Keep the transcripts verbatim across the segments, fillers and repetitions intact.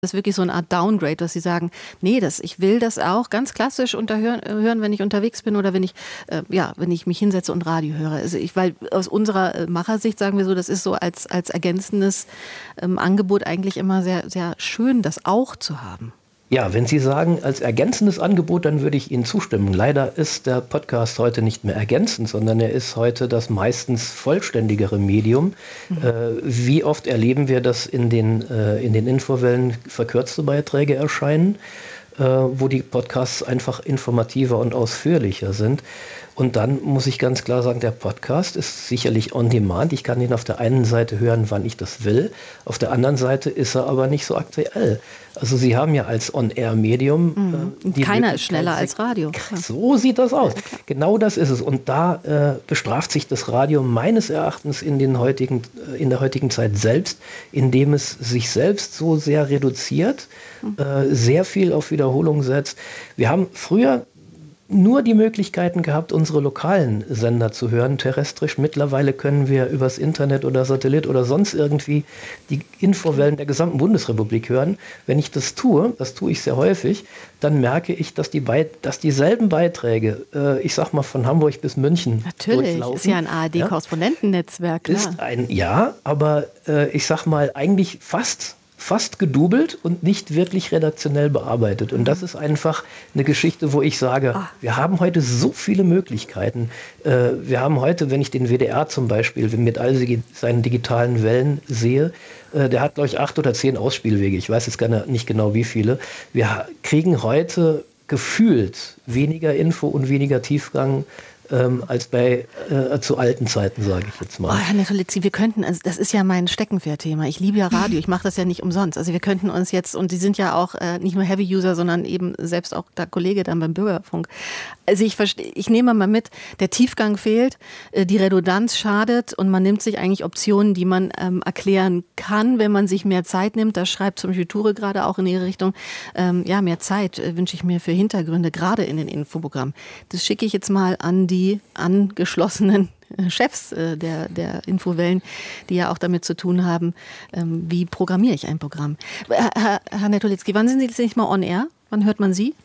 Das ist wirklich so eine Art Downgrade, dass Sie sagen, nee, das, ich will das auch ganz klassisch unterhören, hören, wenn ich unterwegs bin oder wenn ich, äh, ja, wenn ich mich hinsetze und Radio höre. Also ich, weil aus unserer Machersicht sagen wir so, das ist so als, als ergänzendes ähm, Angebot eigentlich immer sehr, sehr schön, das auch zu haben. Ja, wenn Sie sagen, als ergänzendes Angebot, dann würde ich Ihnen zustimmen. Leider ist der Podcast heute nicht mehr ergänzend, sondern er ist heute das meistens vollständigere Medium. Mhm. Äh, wie oft erleben wir, dass in den, äh, in den Infowellen verkürzte Beiträge erscheinen, äh, wo die Podcasts einfach informativer und ausführlicher sind. Und dann muss ich ganz klar sagen, der Podcast ist sicherlich on demand. Ich kann ihn auf der einen Seite hören, wann ich das will. Auf der anderen Seite ist er aber nicht so aktuell. Also Sie haben ja als On-Air-Medium... Mhm. Äh, Keiner ist schneller als Radio. So sieht das aus. Ja, genau das ist es. Und da äh, bestraft sich das Radio meines Erachtens in, den heutigen, in der heutigen Zeit selbst, indem es sich selbst so sehr reduziert, mhm. äh, sehr viel auf Wiederholung setzt. Wir haben früher nur die Möglichkeiten gehabt, unsere lokalen Sender zu hören, terrestrisch. Mittlerweile können wir übers Internet oder Satellit oder sonst irgendwie die Infowellen der gesamten Bundesrepublik hören. Wenn ich das tue, das tue ich sehr häufig, dann merke ich, dass, die Beit- dass dieselben Beiträge, äh, ich sag mal von Hamburg bis München Natürlich, durchlaufen. Ist ja ein A R D-Korrespondentennetzwerk. Ja, ist ein, ja, aber äh, ich sag mal eigentlich fast... fast gedoubelt und nicht wirklich redaktionell bearbeitet. Und das ist einfach eine Geschichte, wo ich sage, wir haben heute so viele Möglichkeiten. Wir haben heute, wenn ich den W D R zum Beispiel mit all seinen digitalen Wellen sehe, der hat, glaube ich, acht oder zehn Ausspielwege. Ich weiß jetzt gar nicht genau, wie viele. Wir kriegen heute gefühlt weniger Info und weniger Tiefgang Ähm, als bei äh, zu alten Zeiten, sage ich jetzt mal. Oh, Herr Netolitzki, wir könnten, also das ist ja mein Steckenpferd-Thema. Ich liebe ja Radio, ich mache das ja nicht umsonst. Also wir könnten uns jetzt, und Sie sind ja auch äh, nicht nur Heavy-User, sondern eben selbst auch der Kollege dann beim Bürgerfunk. Also ich verstehe, ich nehme mal mit, der Tiefgang fehlt, äh, die Redundanz schadet und man nimmt sich eigentlich Optionen, die man ähm, erklären kann, wenn man sich mehr Zeit nimmt. Da schreibt zum Beispiel Ture gerade auch in Ihre Richtung, ähm, ja, mehr Zeit äh, wünsche ich mir für Hintergründe, gerade in den Infoprogrammen. Das schicke ich jetzt mal an die die angeschlossenen Chefs äh, der, der Infowellen, die ja auch damit zu tun haben, ähm, wie programmiere ich ein Programm. Herr, Herr Netolitzki, wann sind Sie jetzt nicht mal on air? Wann hört man Sie?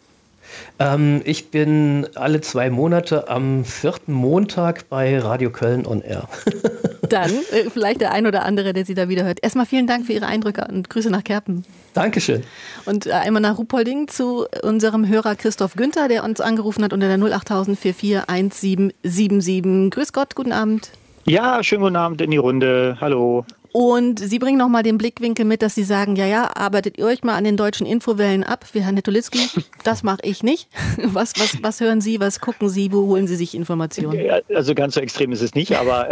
Ähm, ich bin alle zwei Monate am vierten Montag bei Radio Köln on air. Dann äh, vielleicht der ein oder andere, der Sie da wieder hört. Erstmal vielen Dank für Ihre Eindrücke und Grüße nach Kerpen. Dankeschön. Und äh, einmal nach Ruppolding zu unserem Hörer Christoph Günther, der uns angerufen hat unter der null acht null null vier vier eins sieben sieben sieben. Grüß Gott, guten Abend. Ja, schönen guten Abend in die Runde. Hallo. Und Sie bringen nochmal den Blickwinkel mit, dass Sie sagen, ja, ja, arbeitet ihr euch mal an den deutschen Infowellen ab, wie Herr Netolitzki. Das mache ich nicht. Was, was, was hören Sie, was gucken Sie, wo holen Sie sich Informationen? Ja, also ganz so extrem ist es nicht, aber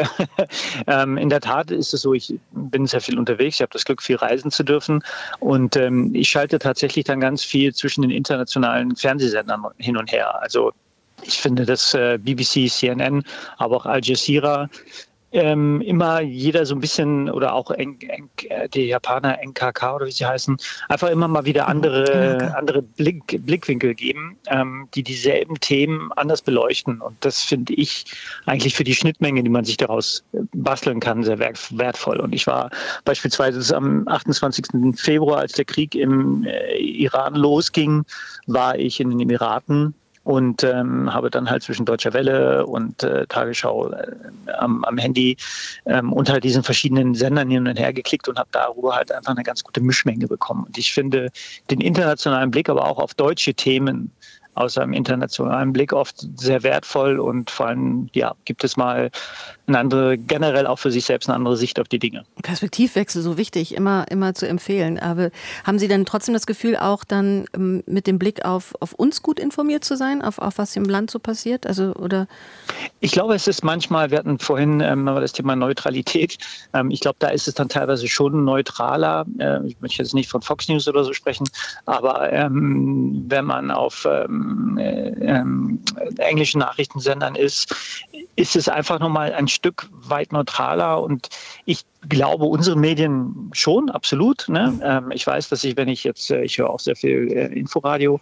ähm, in der Tat ist es so, ich bin sehr viel unterwegs, ich habe das Glück, viel reisen zu dürfen und ähm, ich schalte tatsächlich dann ganz viel zwischen den internationalen Fernsehsendern hin und her. Also ich finde, dass äh, B B C, C N N, aber auch Al Jazeera, Ähm, immer jeder so ein bisschen oder auch N- N- die Japaner N K K oder wie sie heißen, einfach immer mal wieder andere, okay. andere Blick, Blickwinkel geben, ähm, die dieselben Themen anders beleuchten. Und das finde ich eigentlich für die Schnittmenge, die man sich daraus basteln kann, sehr wertvoll. Und ich war beispielsweise am achtundzwanzigsten Februar, als der Krieg im äh, Iran losging, war ich in den Emiraten. Und ähm, habe dann halt zwischen Deutscher Welle und äh, Tagesschau äh, am, am Handy ähm, unter diesen verschiedenen Sendern hin und her geklickt und habe darüber halt einfach eine ganz gute Mischmenge bekommen. Und ich finde den internationalen Blick, aber auch auf deutsche Themen aus einem internationalen Blick oft sehr wertvoll und vor allem, ja, gibt es mal eine andere, generell auch für sich selbst eine andere Sicht auf die Dinge. Perspektivwechsel, so wichtig, immer, immer zu empfehlen. Aber haben Sie denn trotzdem das Gefühl, auch dann ähm, mit dem Blick auf, auf uns gut informiert zu sein, auf, auf was im Land so passiert? Also, oder? Ich glaube, es ist manchmal, wir hatten vorhin ähm, das Thema Neutralität. Ähm, ich glaube, da ist es dann teilweise schon neutraler. Äh, ich möchte jetzt nicht von Fox News oder so sprechen, aber ähm, wenn man auf ähm, äh, ähm, englischen Nachrichtensendern ist, ist es einfach nochmal ein Stück weit neutraler und ich glaube, unsere Medien schon, absolut. Ne? Ähm, ich weiß, dass ich, wenn ich jetzt, ich höre auch sehr viel äh, Inforadio,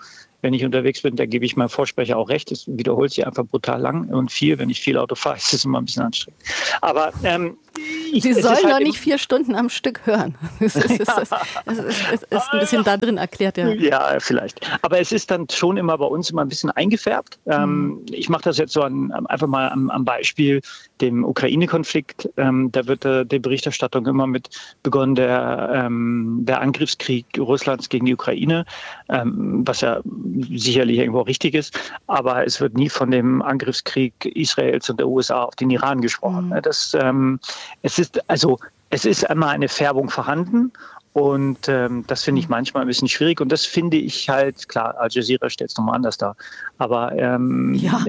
wenn ich unterwegs bin, da gebe ich meinem Vorsprecher auch recht, es wiederholt sich einfach brutal lang und viel, wenn ich viel Auto fahre, ist es immer ein bisschen anstrengend. Aber ähm, ich, Sie sollen halt doch nicht vier Stunden am Stück hören. Es ist, es ist, es ist, es ist ein bisschen da drin erklärt, ja. Ja, vielleicht. Aber es ist dann schon immer bei uns immer ein bisschen eingefärbt. Mhm. Ähm, ich mache das jetzt so an, einfach mal am, am Beispiel dem Ukraine-Konflikt. Ähm, da wird äh, die Berichterstattung immer mit begonnen, der, ähm, der Angriffskrieg Russlands gegen die Ukraine, ähm, was ja sicherlich irgendwo richtig ist. Aber es wird nie von dem Angriffskrieg Israels und der U S A auf den Iran gesprochen. Mhm. Das, ähm, es ist also es ist einmal eine Färbung vorhanden. Und ähm, das finde ich manchmal ein bisschen schwierig. Und das finde ich halt, klar, Al Jazeera stellt es nochmal anders dar. Aber ähm, ja.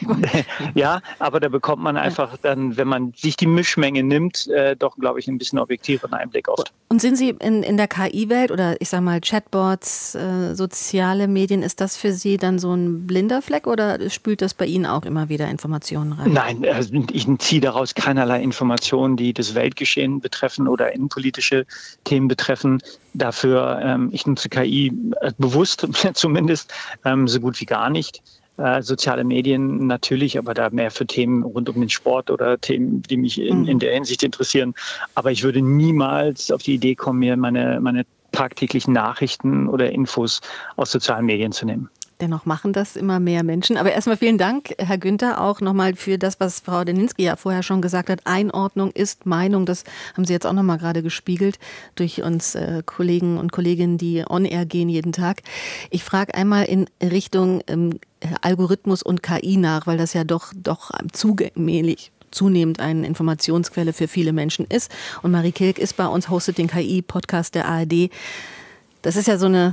ja, aber da bekommt man einfach dann, wenn man sich die Mischmenge nimmt, äh, doch, glaube ich, ein bisschen objektiveren Einblick oft. Und sind Sie in, in der K I-Welt oder ich sage mal Chatbots, äh, soziale Medien, ist das für Sie dann so ein blinder Fleck oder spült das bei Ihnen auch immer wieder Informationen rein? Nein, ich ziehe daraus keinerlei Informationen, die das Weltgeschehen betreffen oder innenpolitische Themen betreffen. Dafür, ähm, ich nutze K I äh, bewusst zumindest ähm, so gut wie gar nicht. Äh, soziale Medien natürlich, aber da mehr für Themen rund um den Sport oder Themen, die mich in, in der Hinsicht interessieren. Aber ich würde niemals auf die Idee kommen, mir meine, meine tagtäglichen Nachrichten oder Infos aus sozialen Medien zu nehmen. Dennoch machen das immer mehr Menschen. Aber erstmal vielen Dank, Herr Günther, auch nochmal für das, was Frau Deninski ja vorher schon gesagt hat. Einordnung ist Meinung. Das haben Sie jetzt auch nochmal gerade gespiegelt durch uns äh, Kollegen und Kolleginnen, die on-air gehen jeden Tag. Ich frage einmal in Richtung ähm, Algorithmus und K I nach, weil das ja doch, doch zugänglich zunehmend eine Informationsquelle für viele Menschen ist. Und Marie Kilk ist bei uns, hostet den K I-Podcast der A R D. Das ist ja so eine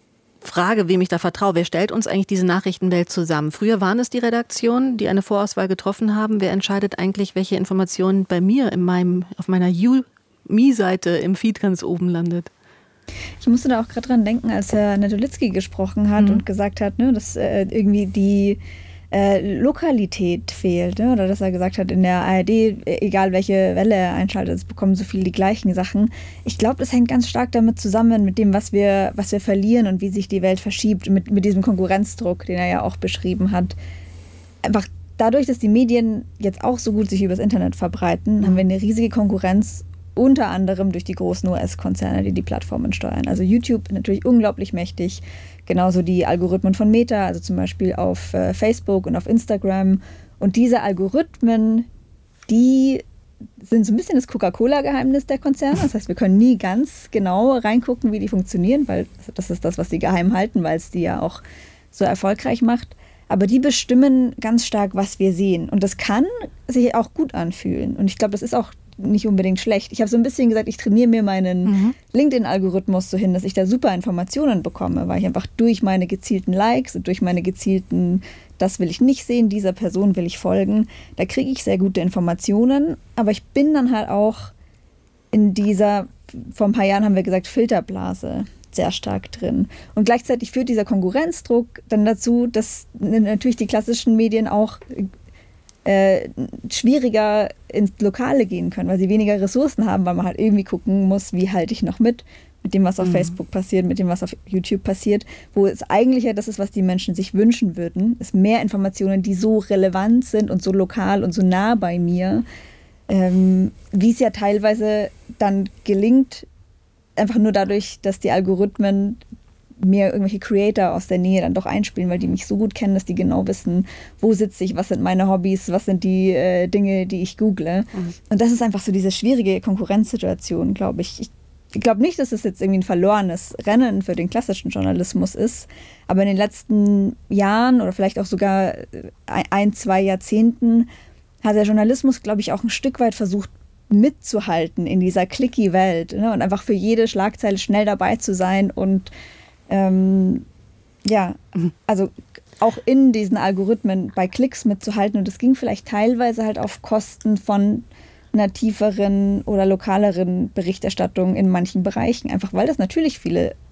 Frage, wem ich da vertraue. Wer stellt uns eigentlich diese Nachrichtenwelt zusammen? Früher waren es die Redaktionen, die eine Vorauswahl getroffen haben. Wer entscheidet eigentlich, welche Informationen bei mir in meinem, auf meiner You-Me-Seite im Feed ganz oben landet? Ich musste da auch gerade dran denken, als Herr Netolitzki gesprochen hat mhm. und gesagt hat, ne, dass äh, irgendwie die äh, Lokalität fehlt. Ne? Oder dass er gesagt hat, in der A R D, egal welche Welle er einschaltet, es bekommen so viele die gleichen Sachen. Ich glaube, das hängt ganz stark damit zusammen, mit dem, was wir, was wir verlieren und wie sich die Welt verschiebt, mit, mit diesem Konkurrenzdruck, den er ja auch beschrieben hat. Einfach dadurch, dass die Medien jetzt auch so gut sich übers Internet verbreiten, mhm. haben wir eine riesige Konkurrenz, unter anderem durch die großen U S-Konzerne, die die Plattformen steuern. Also YouTube natürlich unglaublich mächtig, genauso die Algorithmen von Meta, also zum Beispiel auf äh, Facebook und auf Instagram. Und diese Algorithmen, die sind so ein bisschen das Coca-Cola-Geheimnis der Konzerne. Das heißt, wir können nie ganz genau reingucken, wie die funktionieren, weil das ist das, was sie geheim halten, weil es die ja auch so erfolgreich macht. Aber die bestimmen ganz stark, was wir sehen. Und das kann sich auch gut anfühlen. Und ich glaube, das ist auch nicht unbedingt schlecht. Ich habe so ein bisschen gesagt, ich trainiere mir meinen mhm. LinkedIn-Algorithmus so hin, dass ich da super Informationen bekomme, weil ich einfach durch meine gezielten Likes und durch meine gezielten, das will ich nicht sehen, dieser Person will ich folgen, da kriege ich sehr gute Informationen. Aber ich bin dann halt auch in dieser, vor ein paar Jahren haben wir gesagt, Filterblase sehr stark drin. Und gleichzeitig führt dieser Konkurrenzdruck dann dazu, dass natürlich die klassischen Medien auch Äh, schwieriger ins Lokale gehen können, weil sie weniger Ressourcen haben, weil man halt irgendwie gucken muss, wie halte ich noch mit, mit dem, was auf mhm. Facebook passiert, mit dem, was auf YouTube passiert, wo es eigentlich ja das ist, was die Menschen sich wünschen würden, ist mehr Informationen, die so relevant sind und so lokal und so nah bei mir, ähm, wie es ja teilweise dann gelingt, einfach nur dadurch, dass die Algorithmen mir irgendwelche Creator aus der Nähe dann doch einspielen, weil die mich so gut kennen, dass die genau wissen, wo sitze ich, was sind meine Hobbys, was sind die äh, Dinge, die ich google. Mhm. Und das ist einfach so diese schwierige Konkurrenzsituation, glaube ich. Ich, ich glaube nicht, dass es jetzt irgendwie ein verlorenes Rennen für den klassischen Journalismus ist, aber in den letzten Jahren oder vielleicht auch sogar ein, zwei Jahrzehnten hat der Journalismus, glaube ich, auch ein Stück weit versucht, mitzuhalten in dieser clicky Welt, ne? Und einfach für jede Schlagzeile schnell dabei zu sein und Ähm, ja, also auch in diesen Algorithmen bei Klicks mitzuhalten. Und das ging vielleicht teilweise halt auf Kosten von einer tieferen oder lokaleren Berichterstattung in manchen Bereichen. Einfach weil das natürlich viele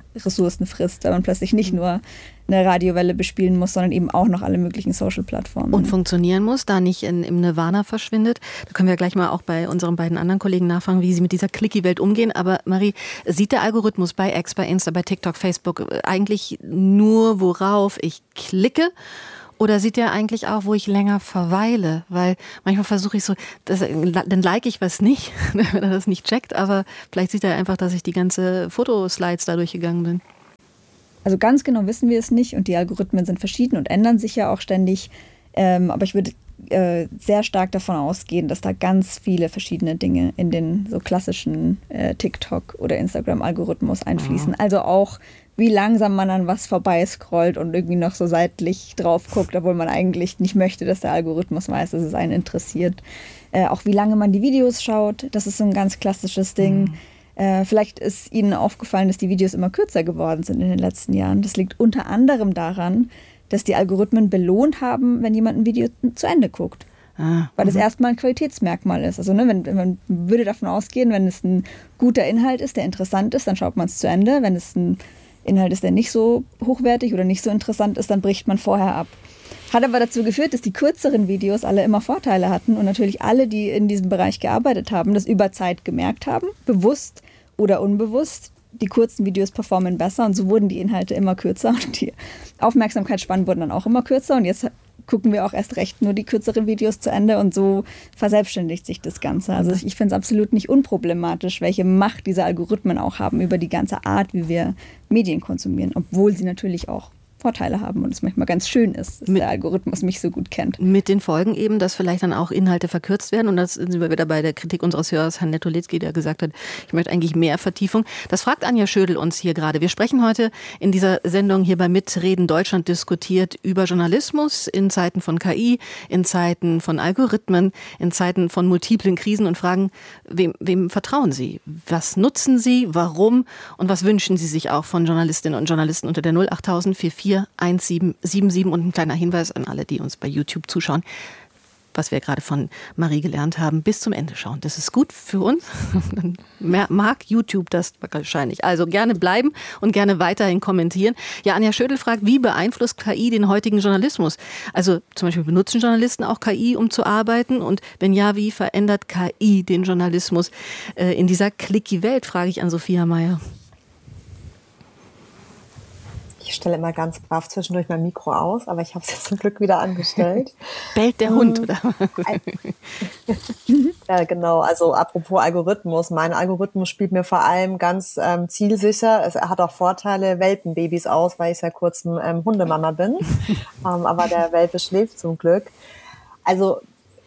Ressourcen frisst, weil man plötzlich nicht nur eine Radiowelle bespielen muss, sondern eben auch noch alle möglichen Social-Plattformen. Und funktionieren muss, da nicht in, im Nirvana verschwindet. Da können wir gleich mal auch bei unseren beiden anderen Kollegen nachfragen, wie sie mit dieser Clicky-Welt umgehen. Aber Marie, sieht der Algorithmus bei X, bei Insta, bei TikTok, Facebook eigentlich nur, worauf ich klicke? Oder sieht er eigentlich auch, wo ich länger verweile? Weil manchmal versuche ich so, das, dann like ich was nicht, wenn er das nicht checkt. Aber vielleicht sieht er einfach, dass ich die ganze Fotoslides da durchgegangen bin. Also ganz genau wissen wir es nicht und die Algorithmen sind verschieden und ändern sich ja auch ständig. Ähm, aber ich würde äh, sehr stark davon ausgehen, dass da ganz viele verschiedene Dinge in den so klassischen äh, TikTok- oder Instagram-Algorithmus einfließen. Mhm. Also auch, wie langsam man an was vorbeiscrollt und irgendwie noch so seitlich drauf guckt, obwohl man eigentlich nicht möchte, dass der Algorithmus weiß, dass es einen interessiert. Äh, auch wie lange man die Videos schaut, das ist so ein ganz klassisches Ding. Mhm. Äh, vielleicht ist Ihnen aufgefallen, dass die Videos immer kürzer geworden sind in den letzten Jahren. Das liegt unter anderem daran, dass die Algorithmen belohnt haben, wenn jemand ein Video zu Ende guckt. Ah, weil das erstmal ein Qualitätsmerkmal ist. Also ne, wenn, wenn man würde davon ausgehen, wenn es ein guter Inhalt ist, der interessant ist, dann schaut man es zu Ende. Wenn es ein Inhalt ist, der nicht so hochwertig oder nicht so interessant ist, dann bricht man vorher ab. Hat aber dazu geführt, dass die kürzeren Videos alle immer Vorteile hatten und natürlich alle, die in diesem Bereich gearbeitet haben, das über Zeit gemerkt haben, bewusst oder unbewusst. Die kurzen Videos performen besser und so wurden die Inhalte immer kürzer und die Aufmerksamkeitsspannen wurden dann auch immer kürzer und jetzt gucken wir auch erst recht nur die kürzeren Videos zu Ende und so verselbstständigt sich das Ganze. Also ich finde es absolut nicht unproblematisch, welche Macht diese Algorithmen auch haben über die ganze Art, wie wir Medien konsumieren, obwohl sie natürlich auch Vorteile haben und es manchmal ganz schön ist, dass mit, der Algorithmus mich so gut kennt. Mit den Folgen eben, dass vielleicht dann auch Inhalte verkürzt werden und das sind wir wieder bei der Kritik unseres Hörers, Herrn Netolitzki, der gesagt hat, ich möchte eigentlich mehr Vertiefung. Das fragt Anja Schödel uns hier gerade. Wir sprechen heute in dieser Sendung hier bei Mitreden Deutschland diskutiert über Journalismus in Zeiten von K I, in Zeiten von Algorithmen, in Zeiten von multiplen Krisen und fragen, wem, wem vertrauen Sie? Was nutzen Sie? Warum? Und was wünschen Sie sich auch von Journalistinnen und Journalisten unter der null acht tausend vierundvierzig eins sieben sieben sieben und ein kleiner Hinweis an alle, die uns bei YouTube zuschauen, was wir gerade von Marie gelernt haben, bis zum Ende schauen. Das ist gut für uns. Dann mag YouTube das wahrscheinlich. Also gerne bleiben und gerne weiterhin kommentieren. Ja, Anja Schödel fragt, wie beeinflusst K I den heutigen Journalismus? Also zum Beispiel benutzen Journalisten auch K I, um zu arbeiten? Und wenn ja, wie verändert K I den Journalismus äh, in dieser Clicky-Welt, frage ich an Sophia Meyer. Ich stelle immer ganz brav zwischendurch mein Mikro aus, aber ich habe es jetzt zum Glück wieder angestellt. Bellt der Hund, oder? Ja, genau. Also apropos Algorithmus. Mein Algorithmus spielt mir vor allem ganz ähm, zielsicher. Es, er hat auch Vorteile, Welpenbabys aus, weil ich seit kurzem ähm, Hundemama bin. ähm, aber der Welpe schläft zum Glück. Also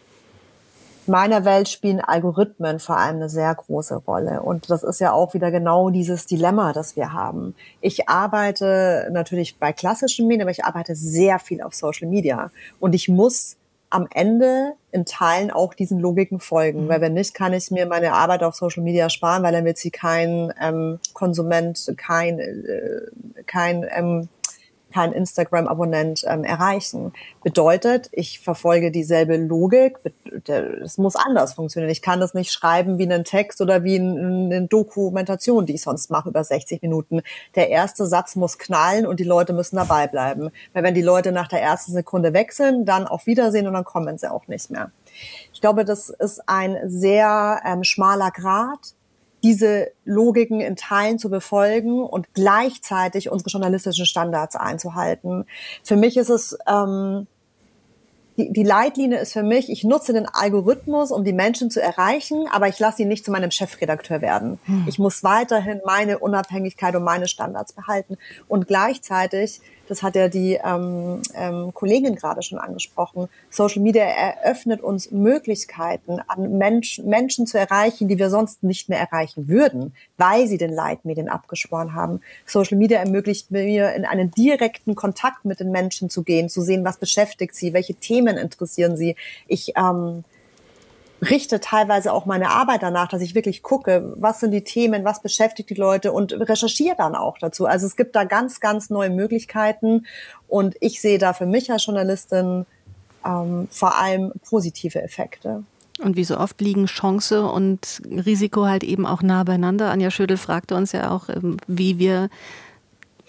in meiner Welt spielen Algorithmen vor allem eine sehr große Rolle. Und das ist ja auch wieder genau dieses Dilemma, das wir haben. Ich arbeite natürlich bei klassischen Medien, aber ich arbeite sehr viel auf Social Media. Und ich muss am Ende in Teilen auch diesen Logiken folgen. Mhm. Weil wenn nicht, kann ich mir meine Arbeit auf Social Media sparen, weil dann wird sie kein ähm, Konsument, kein, äh, kein ähm, kein Instagram-Abonnent ähm, erreichen. Bedeutet, ich verfolge dieselbe Logik, es muss anders funktionieren. Ich kann das nicht schreiben wie einen Text oder wie eine Dokumentation, die ich sonst mache über sechzig Minuten. Der erste Satz muss knallen und die Leute müssen dabei bleiben. Weil wenn die Leute nach der ersten Sekunde weg sind, dann auf Wiedersehen und dann kommen sie auch nicht mehr. Ich glaube, das ist ein sehr ähm, schmaler Grat, diese Logiken in Teilen zu befolgen und gleichzeitig unsere journalistischen Standards einzuhalten. Für mich ist es, ähm, die, die Leitlinie ist für mich, ich nutze den Algorithmus, um die Menschen zu erreichen, aber ich lasse ihn nicht zu meinem Chefredakteur werden. Hm. Ich muss weiterhin meine Unabhängigkeit und meine Standards behalten. Und gleichzeitig, das hat ja die ähm, ähm, Kollegin gerade schon angesprochen, Social Media eröffnet uns Möglichkeiten, an Mensch, Menschen zu erreichen, die wir sonst nicht mehr erreichen würden, weil sie den Leitmedien abgeschworen haben. Social Media ermöglicht mir, in einen direkten Kontakt mit den Menschen zu gehen, zu sehen, was beschäftigt sie, welche Themen interessieren sie. Ich ähm, richte teilweise auch meine Arbeit danach, dass ich wirklich gucke, was sind die Themen, was beschäftigt die Leute und recherchiere dann auch dazu. Also es gibt da ganz, ganz neue Möglichkeiten und ich sehe da für mich als Journalistin ähm, vor allem positive Effekte. Und wie so oft liegen Chance und Risiko halt eben auch nah beieinander. Anja Schödel fragte uns ja auch, wie wir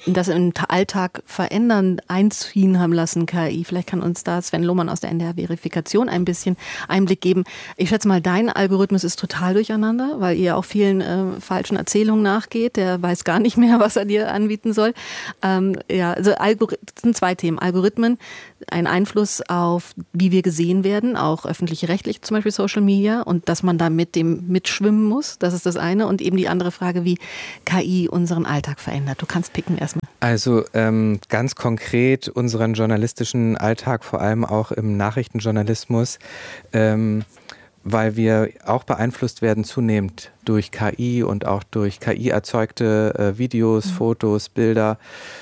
das im Alltag verändern, einziehen haben lassen, K I. Vielleicht kann uns da Sven Lohmann aus der N D R-Verifikation ein bisschen Einblick geben. Ich schätze mal, dein Algorithmus ist total durcheinander, weil ihr auch vielen äh, falschen Erzählungen nachgeht. Der weiß gar nicht mehr, was er dir anbieten soll. Ähm, ja, also Algorithmen, das sind zwei Themen. Algorithmen, ein Einfluss auf, wie wir gesehen werden, auch öffentlich-rechtlich, zum Beispiel Social Media, und dass man da mit dem mitschwimmen muss. Das ist das eine. Und eben die andere Frage, wie K I unseren Alltag verändert. Du kannst picken erstmal. Also ähm, ganz konkret unseren journalistischen Alltag, vor allem auch im Nachrichtenjournalismus, ähm, weil wir auch beeinflusst werden zunehmend durch K I und auch durch K I erzeugte äh, Videos, mhm. Fotos, Bilder,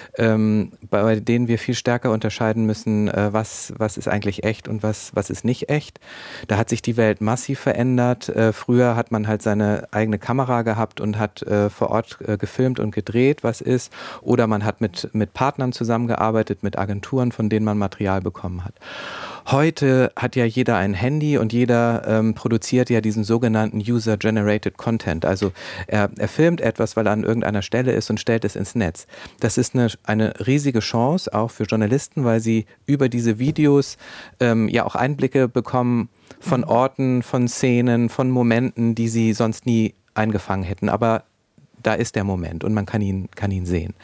ähm, bei denen wir viel stärker unterscheiden müssen, äh, was, was ist eigentlich echt und was, was ist nicht echt. Da hat sich die Welt massiv verändert. Äh, früher hat man halt seine eigene Kamera gehabt und hat äh, vor Ort äh, gefilmt und gedreht, was ist. Oder man hat mit, mit Partnern zusammengearbeitet, mit Agenturen, von denen man Material bekommen hat. Heute hat ja jeder ein Handy und jeder ähm, produziert ja diesen sogenannten User-Generated Content. Also er, er filmt etwas, weil er an irgendeiner Stelle ist und stellt es ins Netz. Das ist eine, eine riesige Chance, auch für Journalisten, weil sie über diese Videos ähm, ja auch Einblicke bekommen von Orten, von Szenen, von Momenten, die sie sonst nie eingefangen hätten. Aber da ist der Moment und man kann ihn, kann ihn sehen.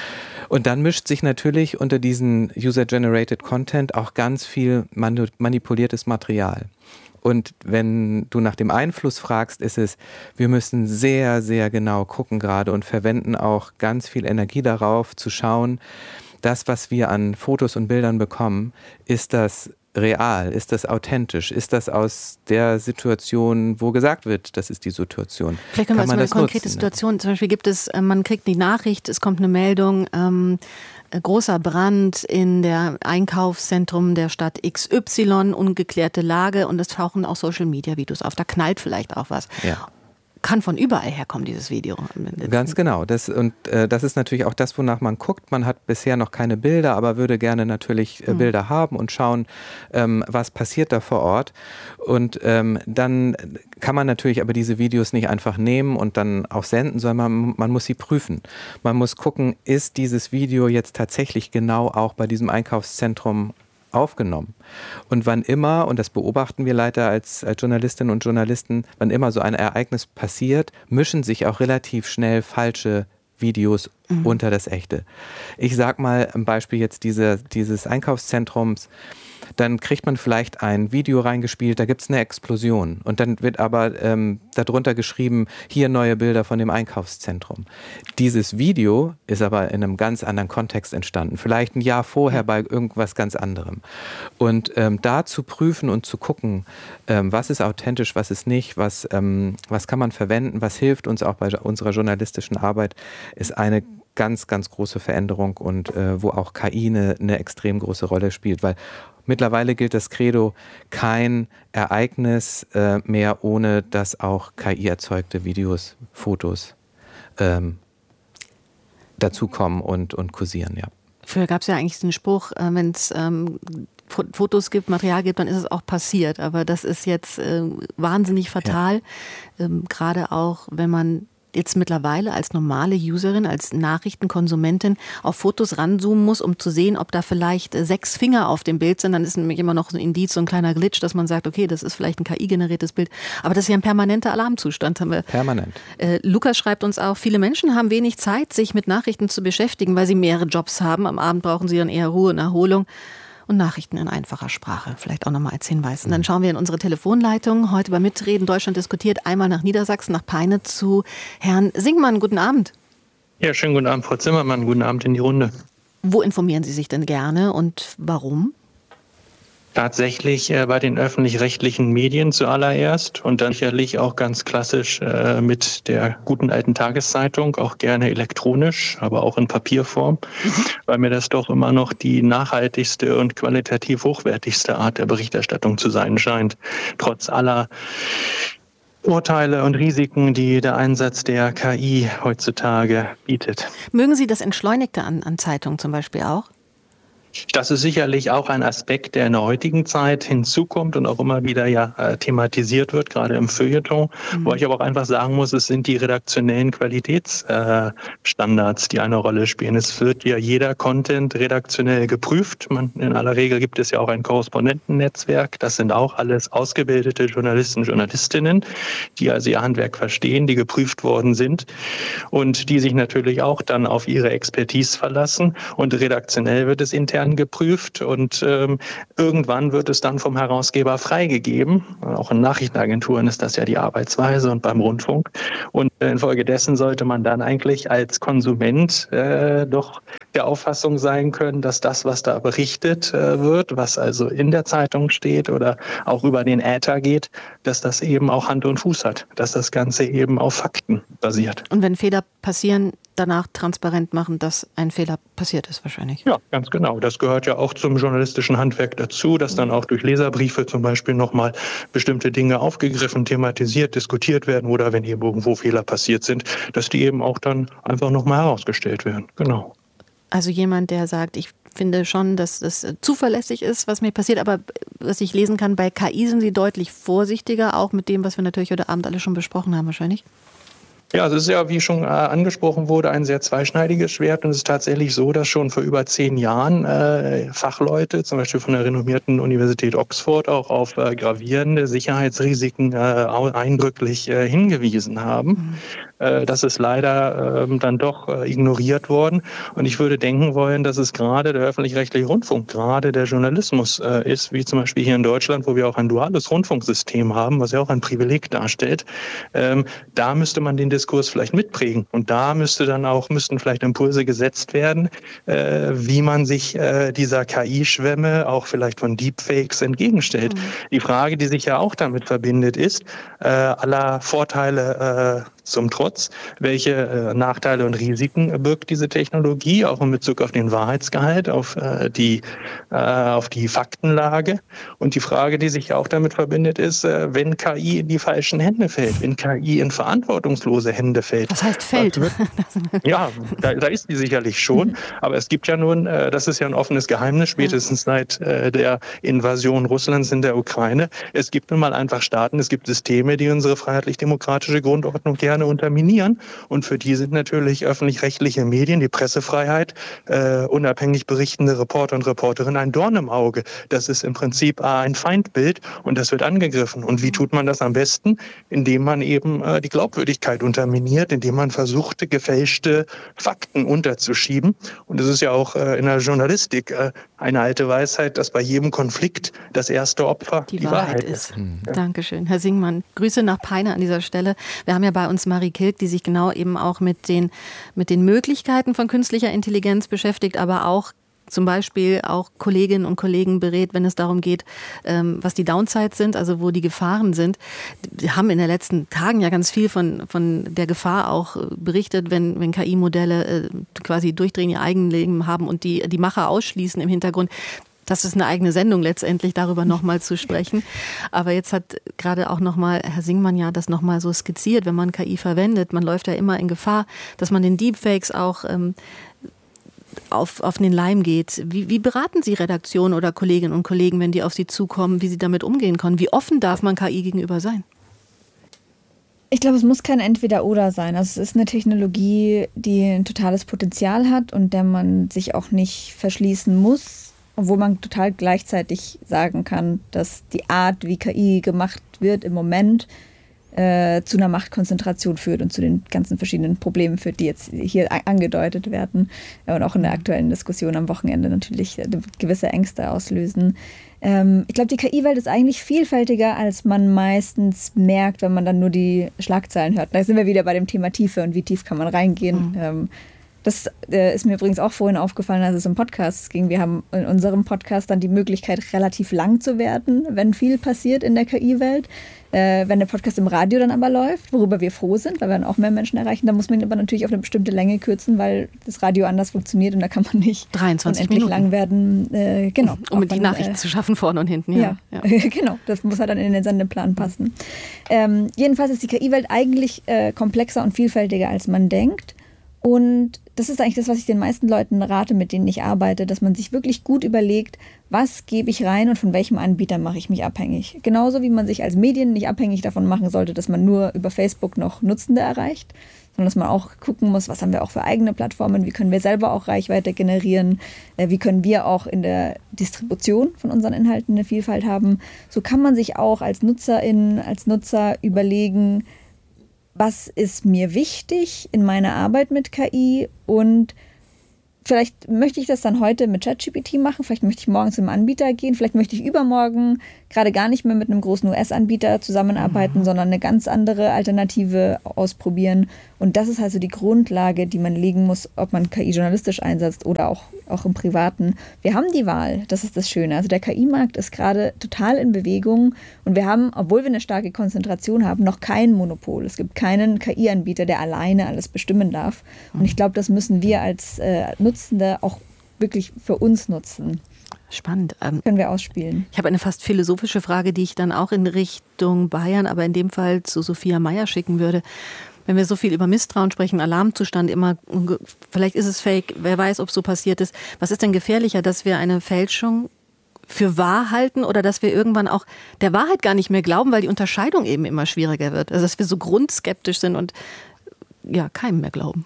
Und dann mischt sich natürlich unter diesen User-Generated Content auch ganz viel manipuliertes Material. Und wenn du nach dem Einfluss fragst, ist es, wir müssen sehr, sehr genau gucken gerade und verwenden auch ganz viel Energie darauf, zu schauen, das, was wir an Fotos und Bildern bekommen, ist das real? Ist das authentisch? Ist das aus der Situation, wo gesagt wird, das ist die Situation? Vielleicht können wir uns mal eine konkrete nutzen, Situation, ne? Zum Beispiel gibt es, man kriegt die Nachricht, es kommt eine Meldung, ähm, großer Brand in der Einkaufszentrum der Stadt X Y, ungeklärte Lage, und es tauchen auch Social-Media-Videos auf. Da knallt vielleicht auch was. Ja. Kann von überall herkommen, dieses Video. Ganz genau. Das, und äh, das ist natürlich auch das, wonach man guckt. Man hat bisher noch keine Bilder, aber würde gerne natürlich äh, Bilder mhm. haben und schauen, ähm, was passiert da vor Ort. Und ähm, dann kann man natürlich aber diese Videos nicht einfach nehmen und dann auch senden, sondern man, man muss sie prüfen. Man muss gucken, ist dieses Video jetzt tatsächlich genau auch bei diesem Einkaufszentrum aufgenommen. Und wann immer, und das beobachten wir leider als, als Journalistinnen und Journalisten, wann immer so ein Ereignis passiert, mischen sich auch relativ schnell falsche Videos mhm. unter das Echte. Ich sag mal ein Beispiel jetzt diese, dieses Einkaufszentrums. Dann kriegt man vielleicht ein Video reingespielt, da gibt es eine Explosion. Und dann wird aber ähm, darunter geschrieben, hier neue Bilder von dem Einkaufszentrum. Dieses Video ist aber in einem ganz anderen Kontext entstanden. Vielleicht ein Jahr vorher bei irgendwas ganz anderem. Und ähm, da zu prüfen und zu gucken, ähm, was ist authentisch, was ist nicht, was, ähm, was kann man verwenden, was hilft uns auch bei unserer journalistischen Arbeit, ist eine ganz, ganz große Veränderung und äh, wo auch K I eine, eine extrem große Rolle spielt, weil mittlerweile gilt das Credo, kein Ereignis äh, mehr, ohne dass auch K I-erzeugte Videos, Fotos ähm, dazukommen und, und kursieren, ja. Früher gab es ja eigentlich den Spruch, äh, wenn es ähm, Fotos gibt, Material gibt, dann ist es auch passiert. Aber das ist jetzt äh, wahnsinnig fatal, ja. ähm, gerade auch, wenn man jetzt mittlerweile als normale Userin, als Nachrichtenkonsumentin auf Fotos ranzoomen muss, um zu sehen, ob da vielleicht sechs Finger auf dem Bild sind. Dann ist nämlich immer noch so ein Indiz, so ein kleiner Glitch, dass man sagt, okay, das ist vielleicht ein K I-generiertes Bild. Aber das ist ja ein permanenter Alarmzustand. Haben wir. Permanent. Äh, Lukas schreibt uns auch, viele Menschen haben wenig Zeit, sich mit Nachrichten zu beschäftigen, weil sie mehrere Jobs haben. Am Abend brauchen sie dann eher Ruhe und Erholung. Und Nachrichten in einfacher Sprache, vielleicht auch nochmal als Hinweis. Und dann schauen wir in unsere Telefonleitung. Heute bei Mitreden Deutschland diskutiert, einmal nach Niedersachsen, nach Peine zu Herrn Singmann. Guten Abend. Ja, schönen guten Abend, Frau Zimmermann. Guten Abend in die Runde. Wo informieren Sie sich denn gerne und warum? Tatsächlich äh, bei den öffentlich-rechtlichen Medien zuallererst und dann sicherlich auch ganz klassisch äh, mit der guten alten Tageszeitung, auch gerne elektronisch, aber auch in Papierform, mhm. weil mir das doch immer noch die nachhaltigste und qualitativ hochwertigste Art der Berichterstattung zu sein scheint, trotz aller Urteile und Risiken, die der Einsatz der K I heutzutage bietet. Mögen Sie das Entschleunigte an, an Zeitungen zum Beispiel auch? Das ist sicherlich auch ein Aspekt, der in der heutigen Zeit hinzukommt und auch immer wieder ja äh, thematisiert wird, gerade im Feuilleton. Mhm. Wo ich aber auch einfach sagen muss, es sind die redaktionellen Qualitätsstandards, äh, die eine Rolle spielen. Es wird ja jeder Content redaktionell geprüft. Man, in aller Regel gibt es ja auch ein Korrespondentennetzwerk. Das sind auch alles ausgebildete Journalisten, Journalistinnen, die also ihr Handwerk verstehen, die geprüft worden sind und die sich natürlich auch dann auf ihre Expertise verlassen. Und redaktionell wird es intern geprüft und ähm, irgendwann wird es dann vom Herausgeber freigegeben. Auch in Nachrichtenagenturen ist das ja die Arbeitsweise und beim Rundfunk. Und infolgedessen sollte man dann eigentlich als Konsument äh, doch der Auffassung sein können, dass das, was da berichtet äh, wird, was also in der Zeitung steht oder auch über den Äther geht, dass das eben auch Hand und Fuß hat, dass das Ganze eben auf Fakten basiert. Und wenn Fehler passieren, danach transparent machen, dass ein Fehler passiert ist wahrscheinlich. Ja, ganz genau. Das gehört ja auch zum journalistischen Handwerk dazu, dass dann auch durch Leserbriefe zum Beispiel nochmal bestimmte Dinge aufgegriffen, thematisiert, diskutiert werden oder wenn eben irgendwo Fehler passiert sind, dass die eben auch dann einfach nochmal herausgestellt werden. Genau. Also jemand, der sagt, ich finde schon, dass das zuverlässig ist, was mir passiert, aber was ich lesen kann, bei K I sind Sie deutlich vorsichtiger, auch mit dem, was wir natürlich heute Abend alle schon besprochen haben wahrscheinlich. Ja, es ist ja, wie schon äh, angesprochen wurde, ein sehr zweischneidiges Schwert und es ist tatsächlich so, dass schon vor über zehn Jahren äh, Fachleute, zum Beispiel von der renommierten Universität Oxford, auch auf äh, gravierende Sicherheitsrisiken äh, eindrücklich äh, hingewiesen haben. Mhm. Äh, das ist leider äh, dann doch äh, ignoriert worden und ich würde denken wollen, dass es gerade der öffentlich-rechtliche Rundfunk, gerade der Journalismus äh, ist, wie zum Beispiel hier in Deutschland, wo wir auch ein duales Rundfunksystem haben, was ja auch ein Privileg darstellt. Ähm, da müsste man den Diskurs vielleicht mitprägen. Und da müsste dann auch, müssten vielleicht Impulse gesetzt werden, äh, wie man sich äh, dieser K I-Schwemme auch vielleicht von Deepfakes entgegenstellt. Mhm. Die Frage, die sich ja auch damit verbindet, ist, äh, aller Vorteile äh, zum Trotz, welche äh, Nachteile und Risiken birgt diese Technologie, auch in Bezug auf den Wahrheitsgehalt, auf, äh, die, äh, auf die Faktenlage. Und die Frage, die sich ja auch damit verbindet, ist, äh, wenn K I in die falschen Hände fällt, wenn K I in verantwortungslose Hände fällt. Was heißt fällt? Wird, ja, da, da ist die sicherlich schon. Aber es gibt ja nun, äh, das ist ja ein offenes Geheimnis, spätestens seit äh, der Invasion Russlands in der Ukraine. Es gibt nun mal einfach Staaten, es gibt Systeme, die unsere freiheitlich-demokratische Grundordnung gerne unterminieren. Und für die sind natürlich öffentlich-rechtliche Medien, die Pressefreiheit, äh, unabhängig berichtende Reporter und Reporterinnen ein Dorn im Auge. Das ist im Prinzip äh, ein Feindbild und das wird angegriffen. Und wie tut man das am besten? Indem man eben äh, die Glaubwürdigkeit unterminiert, indem man versucht, gefälschte Fakten unterzuschieben. Und es ist ja auch äh, in der Journalistik äh, eine alte Weisheit, dass bei jedem Konflikt das erste Opfer die, die Wahrheit, Wahrheit ist. ist. Mhm. Ja. Dankeschön. Herr Singmann, Grüße nach Peine an dieser Stelle. Wir haben ja bei uns Marie Kilk, die sich genau eben auch mit den, mit den Möglichkeiten von künstlicher Intelligenz beschäftigt, aber auch zum Beispiel auch Kolleginnen und Kollegen berät, wenn es darum geht, was die Downsides sind, also wo die Gefahren sind. Wir haben in den letzten Tagen ja ganz viel von, von der Gefahr auch berichtet, wenn, wenn K I-Modelle quasi durchdrehen, ihr Eigenleben haben und die, die Macher ausschließen im Hintergrund. Das ist eine eigene Sendung letztendlich, darüber nochmal zu sprechen. Aber jetzt hat gerade auch nochmal Herr Singmann ja das nochmal so skizziert, wenn man K I verwendet. Man läuft ja immer in Gefahr, dass man den Deepfakes auch ähm, auf, auf den Leim geht. Wie, wie beraten Sie Redaktionen oder Kolleginnen und Kollegen, wenn die auf Sie zukommen, wie sie damit umgehen können? Wie offen darf man K I gegenüber sein? Ich glaube, es muss kein Entweder-Oder sein. Also es ist eine Technologie, die ein totales Potenzial hat und der man sich auch nicht verschließen muss. Obwohl man total gleichzeitig sagen kann, dass die Art, wie K I gemacht wird im Moment, äh, zu einer Machtkonzentration führt und zu den ganzen verschiedenen Problemen führt, die jetzt hier angedeutet werden und auch in der aktuellen Diskussion am Wochenende natürlich gewisse Ängste auslösen. Ähm, ich glaube, die K I-Welt ist eigentlich vielfältiger, als man meistens merkt, wenn man dann nur die Schlagzeilen hört. Da sind wir wieder bei dem Thema Tiefe und wie tief kann man reingehen. Mhm. Ähm, Das äh, ist mir übrigens auch vorhin aufgefallen, als es um Podcasts ging. Wir haben in unserem Podcast dann die Möglichkeit, relativ lang zu werden, wenn viel passiert in der K I-Welt. Äh, wenn der Podcast im Radio dann aber läuft, worüber wir froh sind, weil wir dann auch mehr Menschen erreichen, dann muss man ihn aber natürlich auf eine bestimmte Länge kürzen, weil das Radio anders funktioniert und da kann man nicht dreiundzwanzig unendlich Minuten lang werden. Äh, genau, um die man, Nachrichten äh, zu schaffen, vorne und hinten. Ja, ja, ja. Genau, das muss halt dann in den Sendeplan passen. Ähm, jedenfalls ist die K I-Welt eigentlich äh, komplexer und vielfältiger, als man denkt. Und das ist eigentlich das, was ich den meisten Leuten rate, mit denen ich arbeite, dass man sich wirklich gut überlegt, was gebe ich rein und von welchem Anbieter mache ich mich abhängig. Genauso wie man sich als Medien nicht abhängig davon machen sollte, dass man nur über Facebook noch Nutzende erreicht, sondern dass man auch gucken muss, was haben wir auch für eigene Plattformen, wie können wir selber auch Reichweite generieren, wie können wir auch in der Distribution von unseren Inhalten eine Vielfalt haben. So kann man sich auch als Nutzerin, als Nutzer überlegen, was ist mir wichtig in meiner Arbeit mit K I und vielleicht möchte ich das dann heute mit ChatGPT machen, vielleicht möchte ich morgen zum Anbieter gehen, vielleicht möchte ich übermorgen gerade gar nicht mehr mit einem großen U S-Anbieter zusammenarbeiten, mhm. sondern eine ganz andere Alternative ausprobieren. Und das ist also die Grundlage, die man legen muss, ob man K I journalistisch einsetzt oder auch, auch im Privaten. Wir haben die Wahl, das ist das Schöne. Also der K I-Markt ist gerade total in Bewegung und wir haben, obwohl wir eine starke Konzentration haben, noch kein Monopol. Es gibt keinen K I-Anbieter, der alleine alles bestimmen darf. Und ich glaube, das müssen wir als äh, Nutzende auch wirklich für uns nutzen. Spannend. Ähm, Können wir ausspielen. Ich habe eine fast philosophische Frage, die ich dann auch in Richtung Bayern, aber in dem Fall zu Sophia Meyer schicken würde. Wenn wir so viel über Misstrauen sprechen, Alarmzustand immer, vielleicht ist es fake, wer weiß, ob es so passiert ist. Was ist denn gefährlicher, dass wir eine Fälschung für wahr halten oder dass wir irgendwann auch der Wahrheit gar nicht mehr glauben, weil die Unterscheidung eben immer schwieriger wird? Also dass wir so grundskeptisch sind und ja, keinem mehr glauben.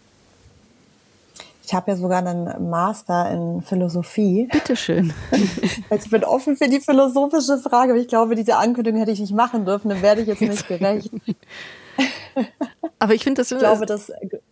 Ich habe ja sogar einen Master in Philosophie. Bitteschön. Also ich bin offen für die philosophische Frage, aber ich glaube, diese Ankündigung hätte ich nicht machen dürfen, dann werde ich jetzt nicht gerecht. Aber ich finde das, ich glaube, das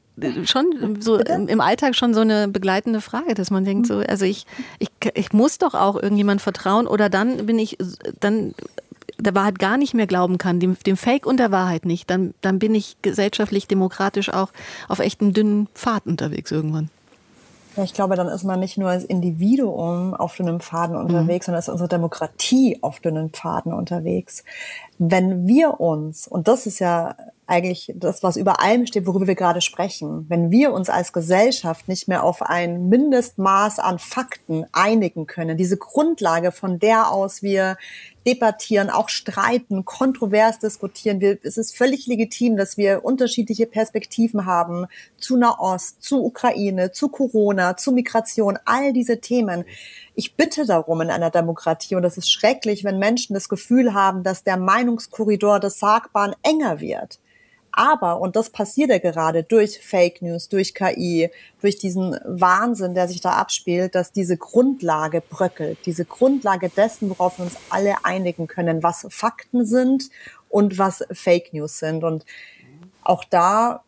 schon so im Alltag schon so eine begleitende Frage, dass man denkt, so, also ich, ich, ich muss doch auch irgendjemand vertrauen oder dann bin ich, dann der Wahrheit gar nicht mehr glauben kann, dem, dem Fake und der Wahrheit nicht, dann, dann bin ich gesellschaftlich, demokratisch auch auf echt einem dünnen Pfad unterwegs irgendwann. Ja, ich glaube, dann ist man nicht nur als Individuum auf dünnen Pfaden unterwegs, mhm. sondern ist unsere Demokratie auf dünnen Pfaden unterwegs. Wenn wir uns, und das ist ja eigentlich das, was über allem steht, worüber wir gerade sprechen, wenn wir uns als Gesellschaft nicht mehr auf ein Mindestmaß an Fakten einigen können, diese Grundlage, von der aus wir debattieren, auch streiten, kontrovers diskutieren. Wir, es ist völlig legitim, dass wir unterschiedliche Perspektiven haben zu Nahost, zu Ukraine, zu Corona, zu Migration, all diese Themen. Ich bitte darum in einer Demokratie, und das ist schrecklich, wenn Menschen das Gefühl haben, dass der Meinungskorridor des Sagbaren enger wird. Aber, und das passiert ja gerade durch Fake News, durch K I, durch diesen Wahnsinn, der sich da abspielt, dass diese Grundlage bröckelt, diese Grundlage dessen, worauf wir uns alle einigen können, was Fakten sind und was Fake News sind. Und auch da,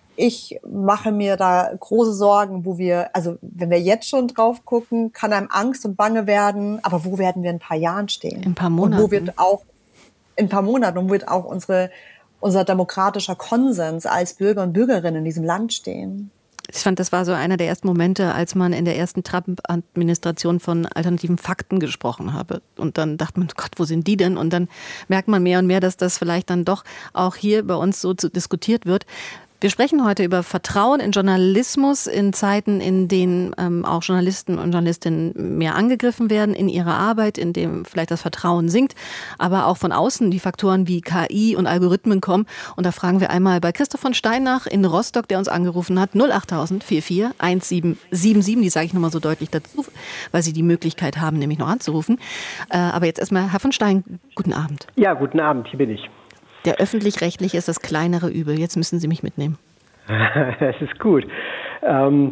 ich mache mir da große Sorgen, wo wir, also wenn wir jetzt schon drauf gucken, kann einem Angst und Bange werden, aber wo werden wir in ein paar Jahren stehen? In ein paar Monaten. Und wo wird auch, in ein paar Monaten, und wo wird auch unsere unser demokratischer Konsens als Bürger und Bürgerinnen in diesem Land stehen. Ich fand, das war so einer der ersten Momente, als man in der ersten Trump-Administration von alternativen Fakten gesprochen habe. Und dann dachte man, Gott, wo sind die denn? Und dann merkt man mehr und mehr, dass das vielleicht dann doch auch hier bei uns so diskutiert wird. Wir sprechen heute über Vertrauen in Journalismus in Zeiten, in denen ähm, auch Journalisten und Journalistinnen mehr angegriffen werden in ihrer Arbeit, in dem vielleicht das Vertrauen sinkt, aber auch von außen die Faktoren wie K I und Algorithmen kommen. Und da fragen wir einmal bei Christoph von Stein nach in Rostock, der uns angerufen hat, null acht null null vier vier eins sieben sieben sieben. Die sage ich nochmal so deutlich dazu, weil Sie die Möglichkeit haben, nämlich noch anzurufen. Äh, aber jetzt erstmal, Herr von Stein, guten Abend. Ja, guten Abend, hier bin ich. Der öffentlich-rechtliche ist das kleinere Übel. Jetzt müssen Sie mich mitnehmen. Das ist gut. Ähm,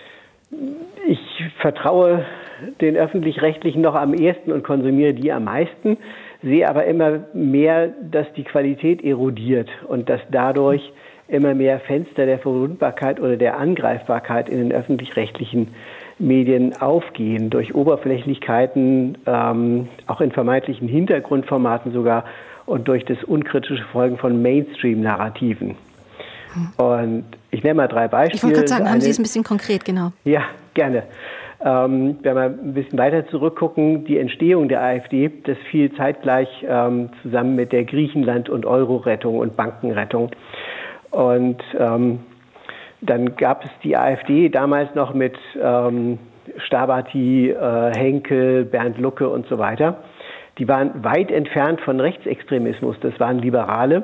ich vertraue den öffentlich-rechtlichen noch am ehesten und konsumiere die am meisten, sehe aber immer mehr, dass die Qualität erodiert und dass dadurch immer mehr Fenster der Verwundbarkeit oder der Angreifbarkeit in den öffentlich-rechtlichen Medien aufgehen, durch Oberflächlichkeiten, ähm, auch in vermeintlichen Hintergrundformaten sogar, und durch das unkritische Folgen von Mainstream-Narrativen. Und ich nenne mal drei Beispiele. Ich wollte gerade sagen, haben Sie es ein bisschen konkret, genau. Ja, gerne. Ähm, wenn wir ein bisschen weiter zurückgucken, die Entstehung der AfD, das fiel zeitgleich ähm, zusammen mit der Griechenland- und Euro-Rettung und Bankenrettung. Und ähm, dann gab es die AfD damals noch mit ähm, Stabati, äh, Henkel, Bernd Lucke und so weiter. Die waren weit entfernt von Rechtsextremismus, das waren Liberale.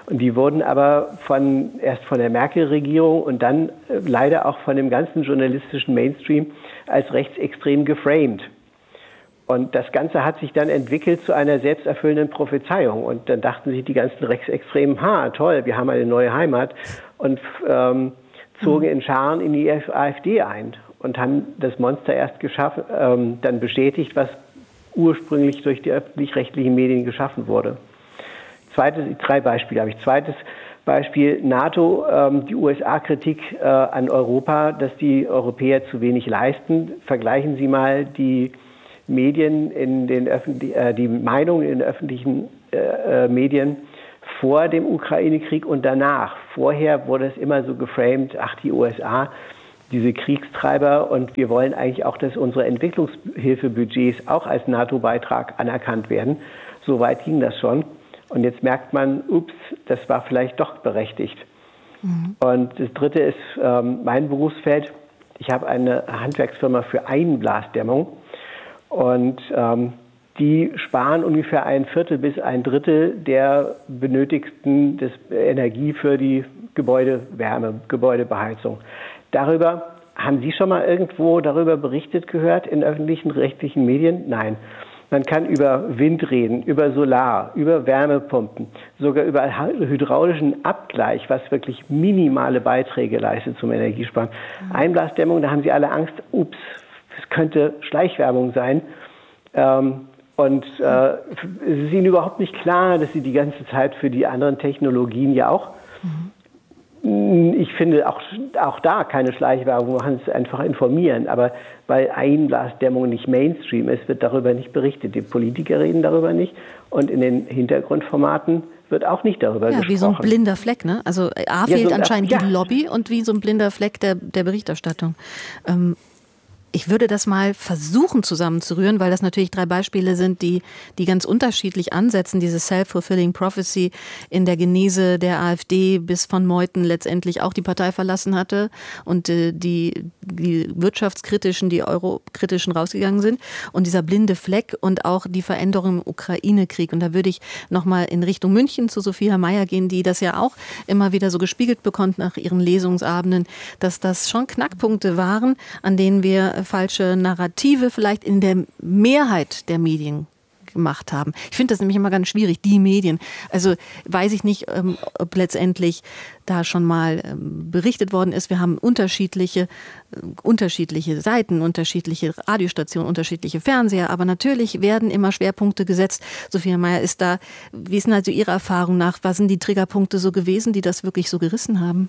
Und die wurden aber von, erst von der Merkel-Regierung und dann äh, leider auch von dem ganzen journalistischen Mainstream als rechtsextrem geframed. Und das Ganze hat sich dann entwickelt zu einer selbsterfüllenden Prophezeiung. Und dann dachten sich die ganzen Rechtsextremen, ha, toll, wir haben eine neue Heimat. Und ähm, zogen in Scharen in die AfD ein und haben das Monster erst geschaffen, ähm, dann bestätigt, was ursprünglich durch die öffentlich-rechtlichen Medien geschaffen wurde. Zweites, drei Beispiele habe ich. Zweites Beispiel, NATO, ähm, die U S A-Kritik äh, an Europa, dass die Europäer zu wenig leisten. Vergleichen Sie mal die Medien in den öffentlich, äh, die Meinungen in den öffentlichen äh, äh, Medien vor dem Ukraine-Krieg und danach. Vorher wurde es immer so geframed, ach, die U S A, diese Kriegstreiber, und wir wollen eigentlich auch, dass unsere Entwicklungshilfebudgets auch als NATO-Beitrag anerkannt werden. So weit ging das schon. Und jetzt merkt man, ups, das war vielleicht doch berechtigt. Mhm. Und das Dritte ist ähm, mein Berufsfeld. Ich habe eine Handwerksfirma für Einblasdämmung und ähm, die sparen ungefähr ein Viertel bis ein Drittel der benötigten des Energie für die Gebäudewärme, Gebäudebeheizung. Darüber, haben Sie schon mal irgendwo darüber berichtet gehört in öffentlichen, rechtlichen Medien? Nein. Man kann über Wind reden, über Solar, über Wärmepumpen, sogar über hydraulischen Abgleich, was wirklich minimale Beiträge leistet zum Energiesparen. Mhm. Einblasdämmung, da haben Sie alle Angst, ups, es könnte Schleichwerbung sein. Ähm, und äh, es ist Ihnen überhaupt nicht klar, dass Sie die ganze Zeit für die anderen Technologien ja auch, mhm. ich finde auch, auch da keine Schleichwerbung, man kann es einfach informieren, aber weil Einblasdämmung nicht Mainstream ist, wird darüber nicht berichtet. Die Politiker reden darüber nicht und in den Hintergrundformaten wird auch nicht darüber ja, gesprochen. Ja, wie so ein blinder Fleck, ne? Also A, fehlt ja, so, anscheinend ja. die Lobby und wie so ein blinder Fleck der, der Berichterstattung. Ähm, Ich würde das mal versuchen zusammenzurühren, weil das natürlich drei Beispiele sind, die, die ganz unterschiedlich ansetzen. Diese Self-Fulfilling Prophecy in der Genese der AfD, bis von Meuthen letztendlich auch die Partei verlassen hatte und äh, die, die wirtschaftskritischen, die eurokritischen rausgegangen sind. Und dieser blinde Fleck und auch die Veränderung im Ukraine-Krieg. Und da würde ich nochmal in Richtung München zu Sophia Mayer gehen, die das ja auch immer wieder so gespiegelt bekommt nach ihren Lesungsabenden, dass das schon Knackpunkte waren, an denen wir falsche Narrative vielleicht in der Mehrheit der Medien gemacht haben. Ich finde das nämlich immer ganz schwierig, die Medien. Also weiß ich nicht, ob letztendlich da schon mal berichtet worden ist. Wir haben unterschiedliche, unterschiedliche Seiten, unterschiedliche Radiostationen, unterschiedliche Fernseher, aber natürlich werden immer Schwerpunkte gesetzt. Sophia Mayer, ist da, wie ist denn also Ihrer Erfahrung nach, was sind die Triggerpunkte so gewesen, die das wirklich so gerissen haben?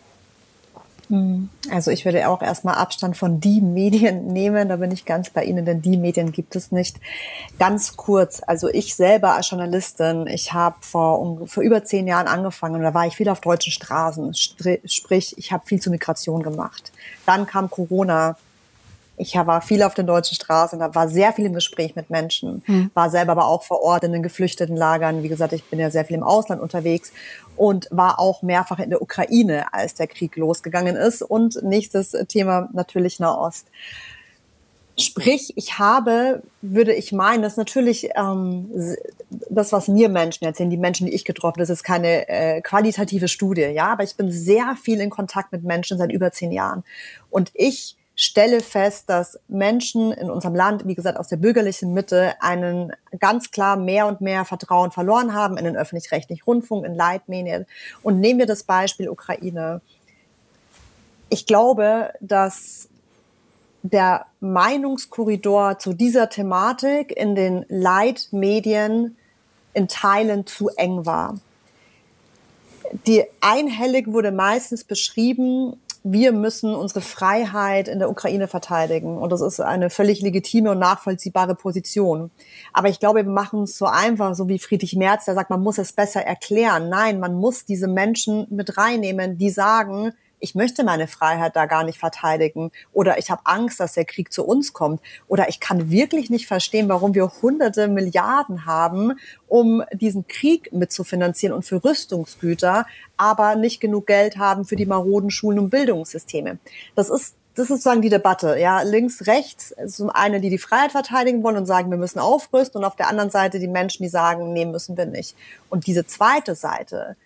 Also ich würde auch erstmal Abstand von die Medien nehmen, da bin ich ganz bei Ihnen, denn die Medien gibt es nicht. Ganz kurz, also ich selber als Journalistin, ich habe vor, vor über zehn Jahren angefangen und da war ich viel auf deutschen Straßen, sprich ich habe viel zur Migration gemacht. Dann kam Corona. Ich war viel auf den deutschen Straßen, da war sehr viel im Gespräch mit Menschen, hm. war selber aber auch vor Ort in den Geflüchtetenlagern. Wie gesagt, ich bin ja sehr viel im Ausland unterwegs und war auch mehrfach in der Ukraine, als der Krieg losgegangen ist. Und nächstes Thema natürlich Nahost. Sprich, ich habe, würde ich meinen, das ist natürlich ähm, das, was mir Menschen erzählen, die Menschen, die ich getroffen habe, das ist keine äh, qualitative Studie, ja, aber ich bin sehr viel in Kontakt mit Menschen seit über zehn Jahren. Und ich stelle fest, dass Menschen in unserem Land, wie gesagt, aus der bürgerlichen Mitte, einen ganz klar mehr und mehr Vertrauen verloren haben in den öffentlich-rechtlichen Rundfunk, in Leitmedien. Und nehmen wir das Beispiel Ukraine. Ich glaube, dass der Meinungskorridor zu dieser Thematik in den Leitmedien in Teilen zu eng war. Die einhellig wurde meistens beschrieben, wir müssen unsere Freiheit in der Ukraine verteidigen. Und das ist eine völlig legitime und nachvollziehbare Position. Aber ich glaube, wir machen es so einfach, so wie Friedrich Merz, der sagt, man muss es besser erklären. Nein, man muss diese Menschen mit reinnehmen, die sagen, ich möchte meine Freiheit da gar nicht verteidigen oder ich habe Angst, dass der Krieg zu uns kommt oder ich kann wirklich nicht verstehen, warum wir hunderte Milliarden haben, um diesen Krieg mitzufinanzieren und für Rüstungsgüter, aber nicht genug Geld haben für die maroden Schulen und Bildungssysteme. Das ist Das ist sozusagen die Debatte, ja, links, rechts, zum einen, die die Freiheit verteidigen wollen und sagen, wir müssen aufrüsten und auf der anderen Seite die Menschen, die sagen, nee, müssen wir nicht. Und diese zweite Seite,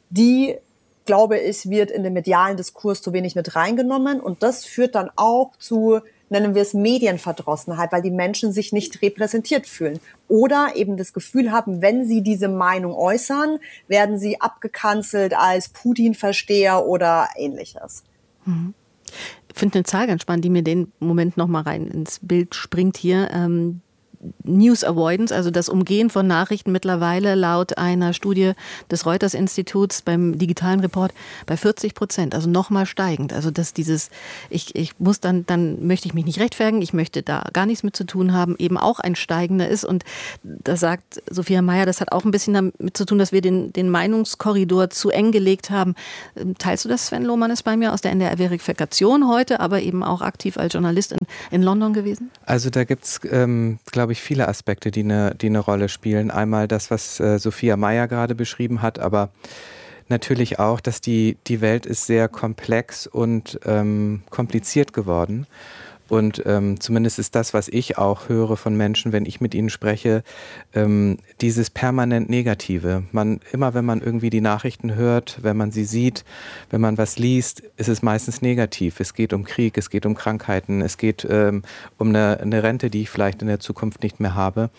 die, glaube ich, wird in den medialen Diskurs zu wenig mit reingenommen. Und das führt dann auch zu, nennen wir es Medienverdrossenheit, weil die Menschen sich nicht repräsentiert fühlen. Oder eben das Gefühl haben, wenn sie diese Meinung äußern, werden sie abgekanzelt als Putin-Versteher oder Ähnliches. Mhm. Ich finde eine Zahl ganz spannend, die mir den Moment nochmal rein ins Bild springt hier. Ähm, News Avoidance, also das Umgehen von Nachrichten mittlerweile laut einer Studie des Reuters-Instituts beim digitalen Report bei vierzig Prozent, also nochmal steigend. Also dass dieses, ich, ich muss dann, dann möchte ich mich nicht rechtfertigen, ich möchte da gar nichts mit zu tun haben, eben auch ein steigender ist. Und da sagt Sophia Mayer, das hat auch ein bisschen damit zu tun, dass wir den, den Meinungskorridor zu eng gelegt haben. Teilst du das, Sven Lohmann ist bei mir aus der N D R-Verifikation heute, aber eben auch aktiv als Journalist in, in London gewesen? Also da gibt es, ähm, glaube ich, viele Aspekte, die eine, die eine Rolle spielen. Einmal das, was äh, Sophia Mayer gerade beschrieben hat, aber natürlich auch, dass die, die Welt ist sehr komplex und ähm, kompliziert geworden. Und ähm, zumindest ist das, was ich auch höre von Menschen, wenn ich mit ihnen spreche, ähm, dieses permanent Negative. Man, immer wenn man irgendwie die Nachrichten hört, wenn man sie sieht, wenn man was liest, ist es meistens negativ. Es geht um Krieg, es geht um Krankheiten, es geht ähm, um eine, eine Rente, die ich vielleicht in der Zukunft nicht mehr habe.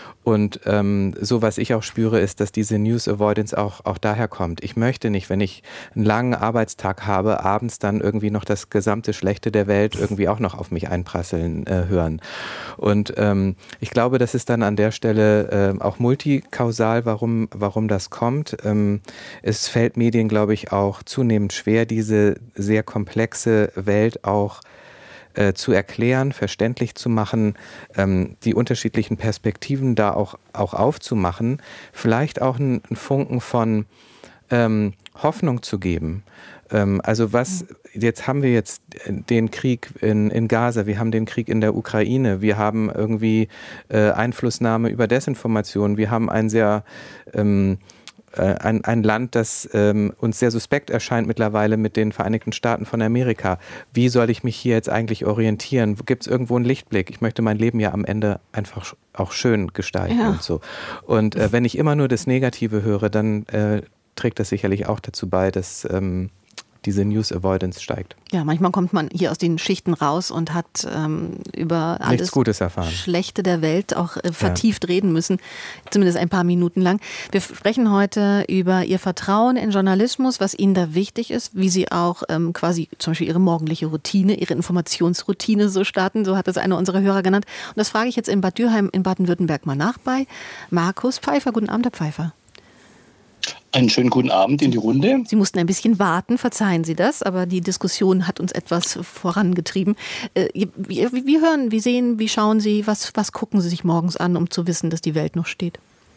Und ähm, so, was ich auch spüre, ist, dass diese News Avoidance auch, auch daher kommt. Ich möchte nicht, wenn ich einen langen Arbeitstag habe, abends dann irgendwie noch das gesamte Schlechte der Welt irgendwie auch noch auf mich einprasseln äh, hören. Und ähm, ich glaube, das ist dann an der Stelle äh, auch multikausal, warum, warum das kommt. Ähm, es fällt Medien, glaube ich, auch zunehmend schwer, diese sehr komplexe Welt auch Äh, zu erklären, verständlich zu machen, ähm, die unterschiedlichen Perspektiven da auch, auch aufzumachen, vielleicht auch einen, einen Funken von ähm, Hoffnung zu geben. Ähm, also was, jetzt haben wir jetzt den Krieg in, in Gaza, wir haben den Krieg in der Ukraine, wir haben irgendwie äh, Einflussnahme über Desinformation, wir haben ein sehr ähm, Ein, ein Land, das ähm, uns sehr suspekt erscheint mittlerweile mit den Vereinigten Staaten von Amerika. Wie soll ich mich hier jetzt eigentlich orientieren? Gibt es irgendwo einen Lichtblick? Ich möchte mein Leben ja am Ende einfach auch schön gestalten ja. und so. Und äh, wenn ich immer nur das Negative höre, dann äh, trägt das sicherlich auch dazu bei, dass ähm, diese News Avoidance steigt. Ja, manchmal kommt man hier aus den Schichten raus und hat ähm, über alles Nichts Gutes erfahren. Schlechte der Welt auch äh, vertieft ja. reden müssen, zumindest ein paar Minuten lang. Wir sprechen heute über Ihr Vertrauen in Journalismus, was Ihnen da wichtig ist, wie Sie auch ähm, quasi zum Beispiel Ihre morgendliche Routine, Ihre Informationsroutine so starten, so hat das einer unserer Hörer genannt. Und das frage ich jetzt in Bad Dürheim in Baden-Württemberg mal nach bei Markus Pfeiffer. Guten Abend, Herr Pfeiffer. Einen schönen guten Abend in die Runde. Sie mussten ein bisschen warten, verzeihen Sie das, aber die Diskussion hat uns etwas vorangetrieben. Wie, wie, wie hören, wie sehen, wie schauen Sie, was, was gucken Sie sich morgens an, um zu wissen, dass die Welt noch steht?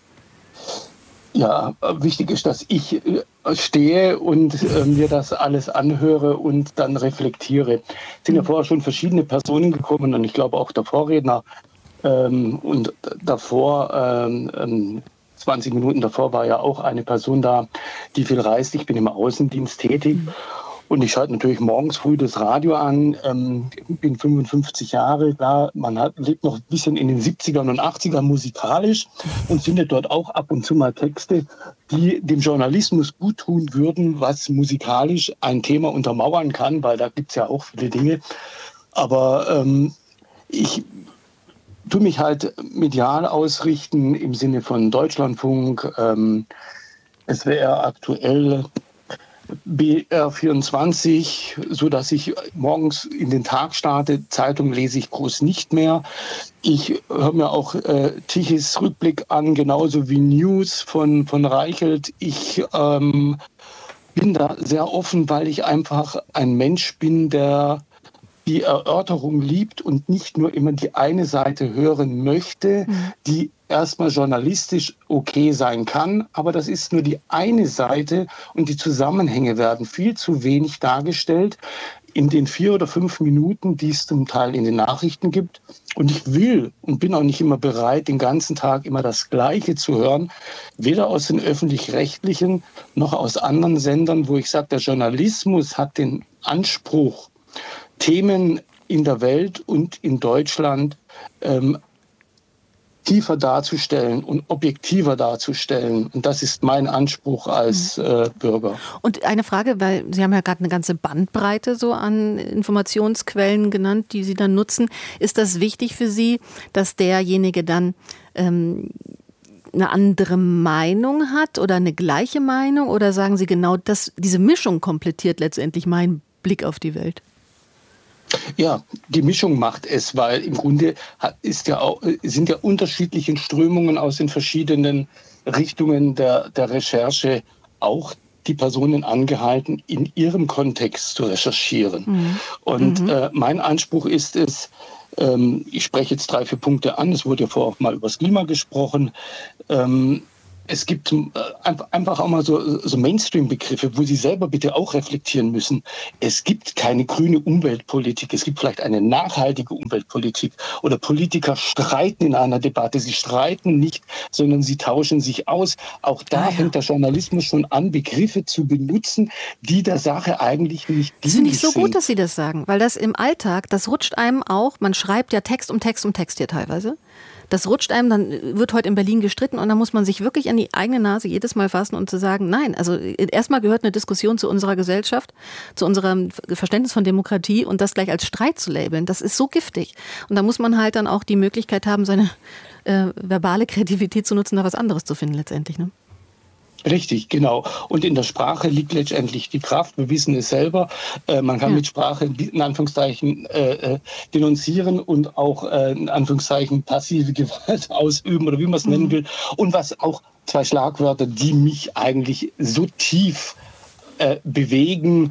Ja, wichtig ist, dass ich stehe und äh, mir das alles anhöre und dann reflektiere. Es sind ja vorher schon verschiedene Personen gekommen und ich glaube auch der Vorredner ähm, und davor ähm, ähm, zwanzig Minuten davor war ja auch eine Person da, die viel reist. Ich bin im Außendienst tätig und ich schalte natürlich morgens früh das Radio an. Ähm, bin fünfundfünfzig Jahre, klar, man hat, lebt noch ein bisschen in den siebzigern und achtzigern musikalisch und findet dort auch ab und zu mal Texte, die dem Journalismus gut tun würden, was musikalisch ein Thema untermauern kann, weil da gibt es ja auch viele Dinge. Aber ähm, ich tue mich halt medial ausrichten im Sinne von Deutschlandfunk, ähm, S W R aktuell, B R vierundzwanzig, so dass ich morgens in den Tag starte. Zeitung lese ich groß nicht mehr. Ich höre mir auch äh, Tichys Rückblick an, genauso wie News von, von Reichelt. Ich ähm, bin da sehr offen, weil ich einfach ein Mensch bin, der die Erörterung liebt und nicht nur immer die eine Seite hören möchte, mhm. die erstmal journalistisch okay sein kann, aber das ist nur die eine Seite und die Zusammenhänge werden viel zu wenig dargestellt in den vier oder fünf Minuten, die es zum Teil in den Nachrichten gibt. Und ich will und bin auch nicht immer bereit, den ganzen Tag immer das Gleiche zu hören, weder aus den öffentlich-rechtlichen noch aus anderen Sendern, wo ich sage, der Journalismus hat den Anspruch, Themen in der Welt und in Deutschland ähm, tiefer darzustellen und objektiver darzustellen. Und das ist mein Anspruch als äh, Bürger. Und eine Frage, weil Sie haben ja gerade eine ganze Bandbreite so an Informationsquellen genannt, die Sie dann nutzen. Ist das wichtig für Sie, dass derjenige dann ähm, eine andere Meinung hat oder eine gleiche Meinung? Oder sagen Sie genau, dass diese Mischung komplettiert letztendlich meinen Blick auf die Welt? Ja, die Mischung macht es, weil im Grunde ist ja auch, sind ja unterschiedliche Strömungen aus den verschiedenen Richtungen der, der Recherche auch die Personen angehalten, in ihrem Kontext zu recherchieren. Mhm. Und mhm. Äh, mein Anspruch ist es, ähm, ich spreche jetzt drei, vier Punkte an, es wurde ja vorher auch mal über das Klima gesprochen, ähm, es gibt äh, einfach auch mal so, so Mainstream-Begriffe, wo Sie selber bitte auch reflektieren müssen. Es gibt keine grüne Umweltpolitik. Es gibt vielleicht eine nachhaltige Umweltpolitik. Oder Politiker streiten in einer Debatte. Sie streiten nicht, sondern sie tauschen sich aus. Auch da ah, ja. fängt der Journalismus schon an, Begriffe zu benutzen, die der Sache eigentlich nicht dienlich sind. Das finde ich so gut, dass Sie das sagen. Weil das im Alltag, das rutscht einem auch. Man schreibt ja Text um Text um Text hier teilweise. Das rutscht einem, dann wird heute in Berlin gestritten und dann muss man sich wirklich an die eigene Nase jedes Mal fassen und zu sagen, nein, also erstmal gehört eine Diskussion zu unserer Gesellschaft, zu unserem Verständnis von Demokratie und das gleich als Streit zu labeln, das ist so giftig. Und da muss man halt dann auch die Möglichkeit haben, seine äh, verbale Kreativität zu nutzen, da was anderes zu finden letztendlich, ne? Richtig, genau. Und in der Sprache liegt letztendlich die Kraft. Wir wissen es selber. Äh, man kann ja. mit Sprache in Anführungszeichen äh, denunzieren und auch äh, in Anführungszeichen passive Gewalt ausüben oder wie man es mhm. nennen will. Und was auch zwei Schlagwörter, die mich eigentlich so tief äh, bewegen.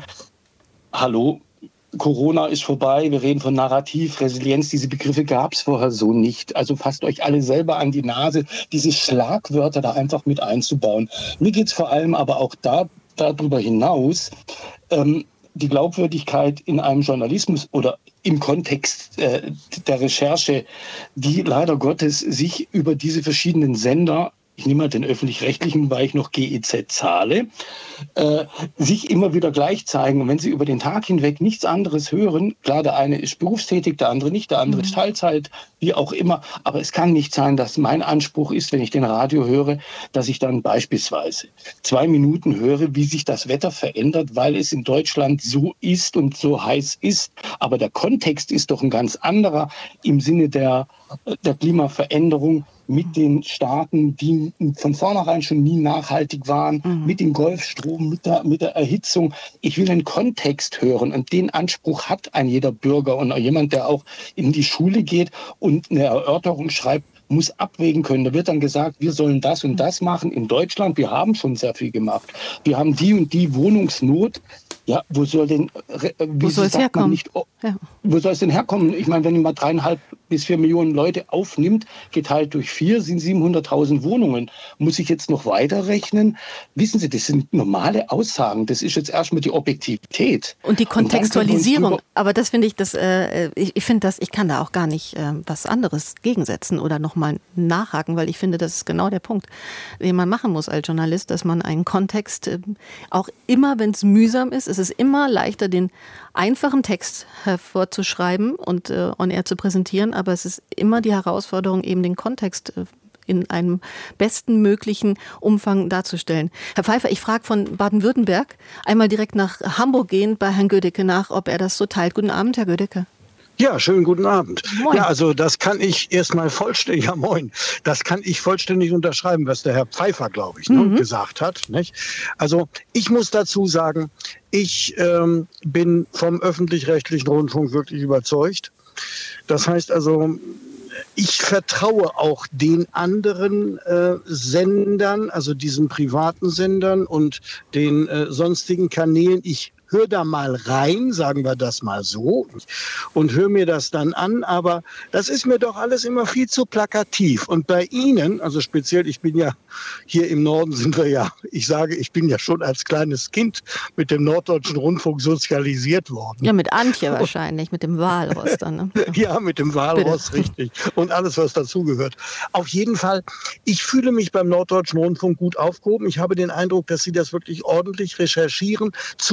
Hallo. Corona ist vorbei, wir reden von Narrativ, Resilienz, diese Begriffe gab es vorher so nicht. Also fasst euch alle selber an die Nase, diese Schlagwörter da einfach mit einzubauen. Mir geht es vor allem aber auch da, darüber hinaus, ähm, die Glaubwürdigkeit in einem Journalismus oder im Kontext äh, der Recherche, die leider Gottes sich über diese verschiedenen Sender, ich nehme mal den Öffentlich-Rechtlichen, weil ich noch G E Z zahle, äh, sich immer wieder gleich zeigen. Und wenn Sie über den Tag hinweg nichts anderes hören, klar, der eine ist berufstätig, der andere nicht, der andere ist Teilzeit, wie auch immer. Aber es kann nicht sein, dass mein Anspruch ist, wenn ich den Radio höre, dass ich dann beispielsweise zwei Minuten höre, wie sich das Wetter verändert, weil es in Deutschland so ist und so heiß ist. Aber der Kontext ist doch ein ganz anderer im Sinne der, der Klimaveränderung, mit den Staaten, die von vornherein schon nie nachhaltig waren, mhm. mit dem Golfstrom, mit der, mit der Erhitzung. Ich will den Kontext hören und den Anspruch hat ein jeder Bürger und jemand, der auch in die Schule geht und eine Erörterung schreibt, muss abwägen können. Da wird dann gesagt, wir sollen das und das machen in Deutschland. Wir haben schon sehr viel gemacht. Wir haben die und die Wohnungsnot. Ja, wo soll denn, wie wo soll es herkommen? Nicht, oh, ja. Wo soll es denn herkommen? Ich meine, wenn man dreieinhalb bis vier Millionen Leute aufnimmt, geteilt durch vier, sind siebenhunderttausend Wohnungen. Muss ich jetzt noch weiterrechnen? Wissen Sie, das sind normale Aussagen. Das ist jetzt erstmal die Objektivität. Und die Kontextualisierung. Aber das finde ich, das, äh, ich, ich finde das, ich kann da auch gar nicht äh, was anderes gegensetzen oder nochmal nachhaken, weil ich finde, das ist genau der Punkt, den man machen muss als Journalist, dass man einen Kontext, äh, auch immer, wenn es mühsam ist, es ist immer leichter, den einfachen Text hervorzuschreiben und äh, on air zu präsentieren, aber es ist immer die Herausforderung, eben den Kontext äh, in einem besten möglichen Umfang darzustellen. Herr Pfeiffer, ich frage von Baden-Württemberg einmal direkt nach Hamburg gehend bei Herrn Gödecke nach, ob er das so teilt. Guten Abend, Herr Gödecke. Ja, schönen guten Abend. Moin. Ja, also das kann ich erstmal vollständig, ja moin, das kann ich vollständig unterschreiben, was der Herr Pfeiffer, glaube ich, mhm. ne, gesagt hat. Nicht? Also ich muss dazu sagen, ich ähm, bin vom öffentlich-rechtlichen Rundfunk wirklich überzeugt. Das heißt also, ich vertraue auch den anderen äh, Sendern, also diesen privaten Sendern und den äh, sonstigen Kanälen. Ich hör da mal rein, sagen wir das mal so, und hör mir das dann an, aber das ist mir doch alles immer viel zu plakativ. Und bei Ihnen, also speziell, ich bin ja hier im Norden, sind wir ja, ich sage, ich bin ja schon als kleines Kind mit dem Norddeutschen Rundfunk sozialisiert worden. Ja, mit Antje wahrscheinlich, mit dem Walross dann. Ne? Ja, mit dem Walross, Bitte. Richtig. Und alles, was dazugehört. Auf jeden Fall, ich fühle mich beim Norddeutschen Rundfunk gut aufgehoben. Ich habe den Eindruck, dass Sie das wirklich ordentlich recherchieren, zumal Sie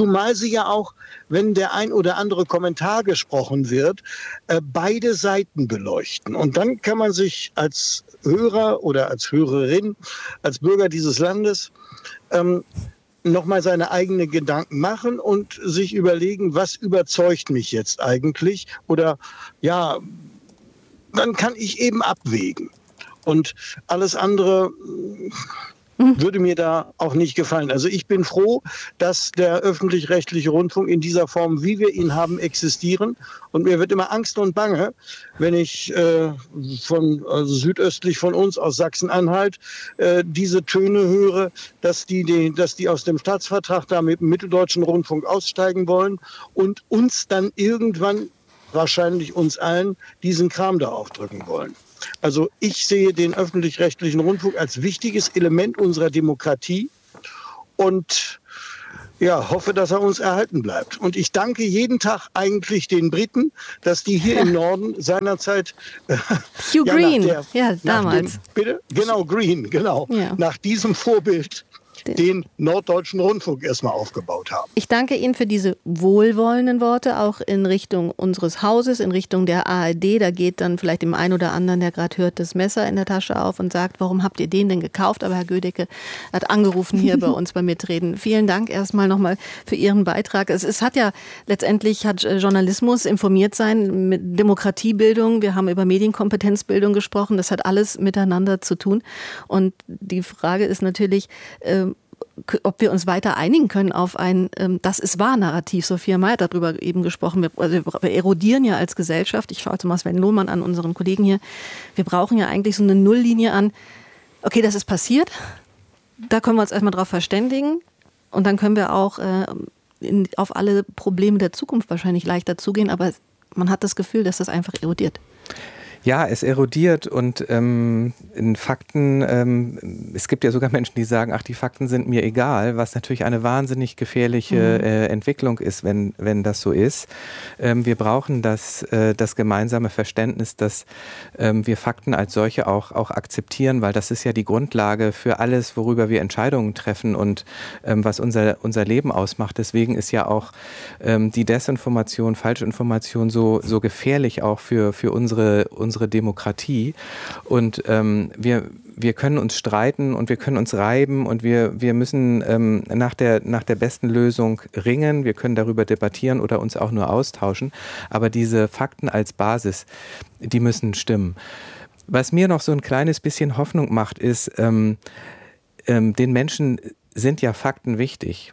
ja auch, wenn der ein oder andere Kommentar gesprochen wird, äh, beide Seiten beleuchten. Und dann kann man sich als Hörer oder als Hörerin, als Bürger dieses Landes ähm, nochmal seine eigenen Gedanken machen und sich überlegen, was überzeugt mich jetzt eigentlich? Oder ja, dann kann ich eben abwägen. Und alles andere würde mir da auch nicht gefallen. Also ich bin froh, dass der öffentlich-rechtliche Rundfunk in dieser Form, wie wir ihn haben, existieren. Und mir wird immer Angst und Bange, wenn ich äh, von also südöstlich von uns aus Sachsen-Anhalt äh, diese Töne höre, dass die, die, dass die aus dem Staatsvertrag da mit dem Mitteldeutschen Rundfunk aussteigen wollen und uns dann irgendwann, wahrscheinlich uns allen, diesen Kram da aufdrücken wollen. Also ich sehe den öffentlich-rechtlichen Rundfunk als wichtiges Element unserer Demokratie und ja, hoffe, dass er uns erhalten bleibt. Und ich danke jeden Tag eigentlich den Briten, dass die hier im Norden seinerzeit äh, Hugh ja, Green, der, ja, damals. Dem, bitte? Genau, Green, genau. Ja. Nach diesem Vorbild den Norddeutschen Rundfunk erstmal aufgebaut haben. Ich danke Ihnen für diese wohlwollenden Worte, auch in Richtung unseres Hauses, in Richtung der A R D. Da geht dann vielleicht dem einen oder anderen, der gerade hört, das Messer in der Tasche auf und sagt, warum habt ihr den denn gekauft? Aber Herr Gödecke hat angerufen hier bei uns beim Mitreden. Vielen Dank erstmal nochmal für Ihren Beitrag. Es, es hat ja letztendlich, hat Journalismus, informiert sein, mit Demokratiebildung, wir haben über Medienkompetenzbildung gesprochen, das hat alles miteinander zu tun. Und die Frage ist natürlich, äh, ob wir uns weiter einigen können auf ein ähm, Das ist wahr Narrativ. Sophia May hat darüber eben gesprochen. Wir, also wir erodieren ja als Gesellschaft. Ich schaue jetzt mal Sven Lohmann an, unseren Kollegen hier. Wir brauchen ja eigentlich so eine Nulllinie an, okay, das ist passiert. Da können wir uns erstmal drauf verständigen. Und dann können wir auch äh, in, auf alle Probleme der Zukunft wahrscheinlich leichter zugehen. Aber man hat das Gefühl, dass das einfach erodiert. Ja, es erodiert und ähm, in Fakten, ähm, es gibt ja sogar Menschen, die sagen, ach, die Fakten sind mir egal, was natürlich eine wahnsinnig gefährliche mhm. äh, Entwicklung ist, wenn, wenn das so ist. Ähm, wir brauchen das, äh, das gemeinsame Verständnis, dass ähm, wir Fakten als solche auch, auch akzeptieren, weil das ist ja die Grundlage für alles, worüber wir Entscheidungen treffen und ähm, was unser, unser Leben ausmacht. Deswegen ist ja auch ähm, die Desinformation, Falschinformation so, so gefährlich auch für, für unsere, unsere unsere Demokratie und ähm, wir, wir können uns streiten und wir können uns reiben und wir, wir müssen ähm, nach der, nach der besten Lösung ringen, wir können darüber debattieren oder uns auch nur austauschen, aber diese Fakten als Basis, die müssen stimmen. Was mir noch so ein kleines bisschen Hoffnung macht, ist, ähm, ähm, den Menschen sind ja Fakten wichtig.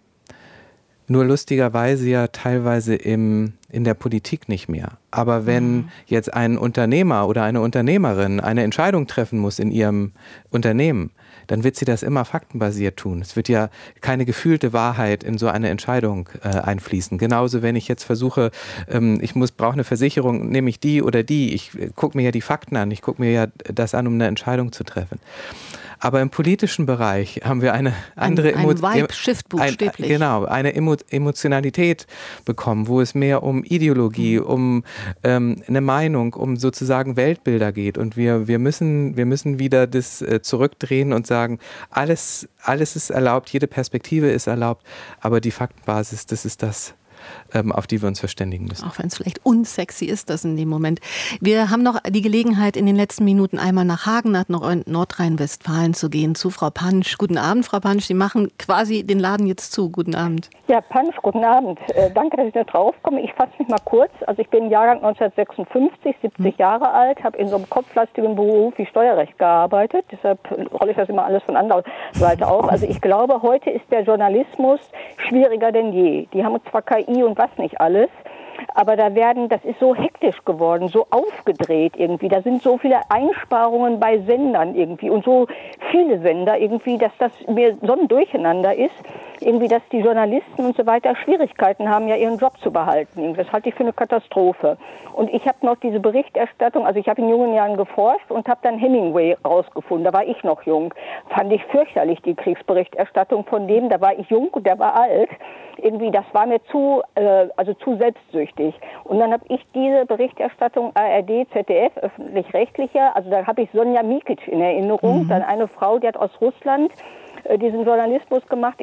Nur lustigerweise ja teilweise im, in der Politik nicht mehr. Aber wenn mhm. jetzt ein Unternehmer oder eine Unternehmerin eine Entscheidung treffen muss in ihrem Unternehmen, dann wird sie das immer faktenbasiert tun. Es wird ja keine gefühlte Wahrheit in so eine Entscheidung äh, einfließen. Genauso, wenn ich jetzt versuche, ähm, ich muss brauche eine Versicherung, nehme ich die oder die. Ich äh, gucke mir ja die Fakten an, ich gucke mir ja das an, um eine Entscheidung zu treffen. Aber im politischen Bereich haben wir eine andere ein, ein Vibe-Shift buchstäblich. Genau, eine Emo Emotionalität bekommen, wo es mehr um Ideologie, mhm. um ähm, eine Meinung, um sozusagen Weltbilder geht. Und wir, wir, müssen, wir müssen wieder das äh, zurückdrehen und sagen, alles, alles ist erlaubt, jede Perspektive ist erlaubt, aber die Faktenbasis, das ist das, auf die wir uns verständigen müssen. Auch wenn es vielleicht unsexy ist, das in dem Moment. Wir haben noch die Gelegenheit, in den letzten Minuten einmal nach Hagen, nach Nordrhein-Westfalen zu gehen, zu Frau Pansch. Guten Abend, Frau Pansch. Sie machen quasi den Laden jetzt zu. Guten Abend. Ja, Pansch, guten Abend. Äh, danke, dass ich da drauf komme. Ich fasse mich mal kurz. Also ich bin Jahrgang neunzehnhundertsechsundfünfzig, siebzig hm. Jahre alt, habe in so einem kopflastigen Beruf wie Steuerrecht gearbeitet. Deshalb rolle ich das immer alles von anderer Seite auf. Also ich glaube, heute ist der Journalismus schwieriger denn je. Die haben zwar K I und was nicht alles, aber da werden, das ist so hektisch geworden, so aufgedreht irgendwie, da sind so viele Einsparungen bei Sendern irgendwie und so viele Sender irgendwie, dass das mir so ein Durcheinander ist, irgendwie, dass die Journalisten und so weiter Schwierigkeiten haben, ja ihren Job zu behalten. Das halte ich für eine Katastrophe. Und ich habe noch diese Berichterstattung, also ich habe in jungen Jahren geforscht und habe dann Hemingway rausgefunden, da war ich noch jung. Fand ich fürchterlich, die Kriegsberichterstattung von dem, da war ich jung und der war alt. Irgendwie, das war mir zu, äh, also zu selbstsüchtig. Und dann habe ich diese Berichterstattung A R D, Z D F, öffentlich-rechtlicher, also da habe ich Sonja Mikic in Erinnerung, mhm. dann eine Frau, die hat aus Russland äh, diesen Journalismus gemacht in der Kriegsberichterstattung.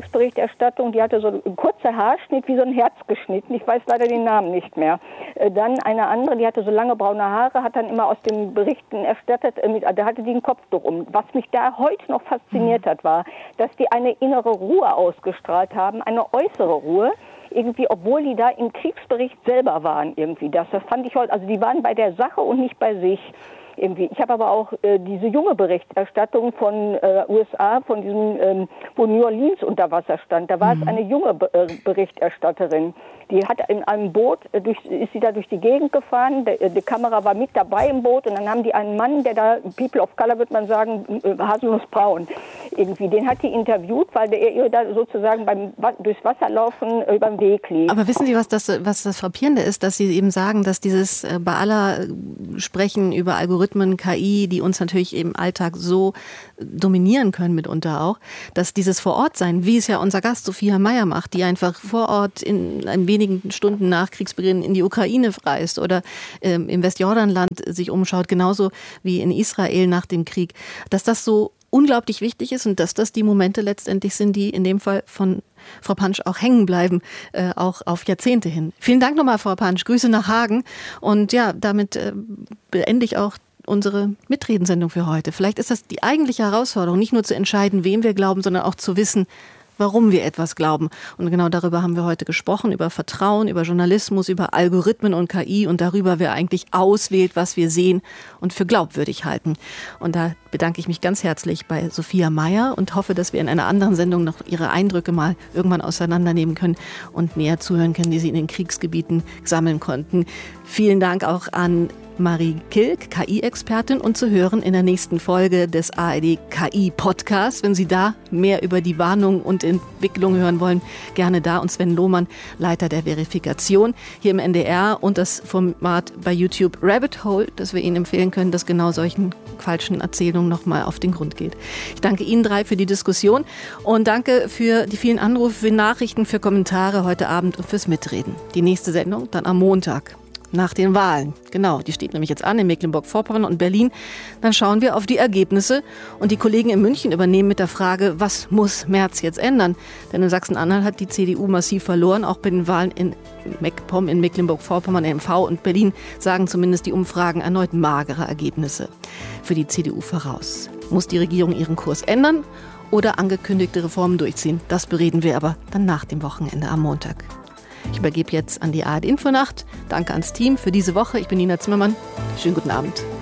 Kriegsberichterstattung, die hatte so ein kurzer Haarschnitt wie so ein Herz geschnitten. Ich weiß leider den Namen nicht mehr. Äh, dann eine andere, die hatte so lange braune Haare, hat dann immer aus den Berichten erstattet, äh, mit, da hatte die ein Kopftuch um. Was mich da heute noch fasziniert hat, war, dass die eine innere Ruhe ausgestrahlt haben, eine äußere Ruhe. Irgendwie, obwohl die da im Kriegsbericht selber waren, irgendwie. Das, das fand ich heute, also die waren bei der Sache und nicht bei sich. Irgendwie. Ich habe aber auch äh, diese junge Berichterstattung von äh, U S A, von diesem, ähm, wo New Orleans unter Wasser stand. Da war mhm. es eine junge Be- äh, Berichterstatterin. Die hat in einem Boot, äh, durch, ist sie da durch die Gegend gefahren, de, die Kamera war mit dabei im Boot und dann haben die einen Mann, der da, People of Color würde man sagen, äh, haselnussbraun, irgendwie, den hat die interviewt, weil der ihr da sozusagen beim durchs Wasser laufen äh, über den Weg lief. Aber wissen Sie, was das, was das Frappierende ist, dass Sie eben sagen, dass dieses äh, bei aller Sprechen über Algorithmen, K I, die uns natürlich im Alltag so dominieren können mitunter auch, dass dieses Vorortsein, wie es ja unser Gast Sophia Meyer macht, die einfach vor Ort in, in wenigen Stunden nach Kriegsbeginn in die Ukraine reist oder ähm, im Westjordanland sich umschaut, genauso wie in Israel nach dem Krieg, dass das so unglaublich wichtig ist und dass das die Momente letztendlich sind, die in dem Fall von Frau Pansch auch hängen bleiben, äh, auch auf Jahrzehnte hin. Vielen Dank nochmal, Frau Pansch. Grüße nach Hagen. Und ja, damit äh, beende ich auch unsere Mitredensendung für heute. Vielleicht ist das die eigentliche Herausforderung, nicht nur zu entscheiden, wem wir glauben, sondern auch zu wissen, warum wir etwas glauben. Und genau darüber haben wir heute gesprochen, über Vertrauen, über Journalismus, über Algorithmen und K I und darüber, wer eigentlich auswählt, was wir sehen und für glaubwürdig halten. Und da bedanke ich mich ganz herzlich bei Sophia Meyer und hoffe, dass wir in einer anderen Sendung noch ihre Eindrücke mal irgendwann auseinandernehmen können und näher zuhören können, die sie in den Kriegsgebieten sammeln konnten. Vielen Dank auch an Marie Kilk, K I-Expertin, und zu hören in der nächsten Folge des A R D K I-Podcasts. Wenn Sie da mehr über die Warnung und Entwicklung hören wollen, gerne da. Und Sven Lohmann, Leiter der Verifikation hier im N D R und das Format bei YouTube Rabbit Hole, das wir Ihnen empfehlen können, das genau solchen falschen Erzählungen nochmal auf den Grund geht. Ich danke Ihnen drei für die Diskussion und danke für die vielen Anrufe, für Nachrichten, für Kommentare heute Abend und fürs Mitreden. Die nächste Sendung dann am Montag. Nach den Wahlen. Genau, die steht nämlich jetzt an in Mecklenburg-Vorpommern und Berlin. Dann schauen wir auf die Ergebnisse und die Kollegen in München übernehmen mit der Frage, was muss Merz jetzt ändern? Denn in Sachsen-Anhalt hat die C D U massiv verloren, auch bei den Wahlen in MacPom, in Mecklenburg-Vorpommern, M V und Berlin sagen zumindest die Umfragen erneut magere Ergebnisse für die C D U voraus. Muss die Regierung ihren Kurs ändern oder angekündigte Reformen durchziehen? Das bereden wir aber dann nach dem Wochenende am Montag. Ich übergebe jetzt an die A R D Infonacht. Danke ans Team für diese Woche. Ich bin Nina Zimmermann. Schönen guten Abend.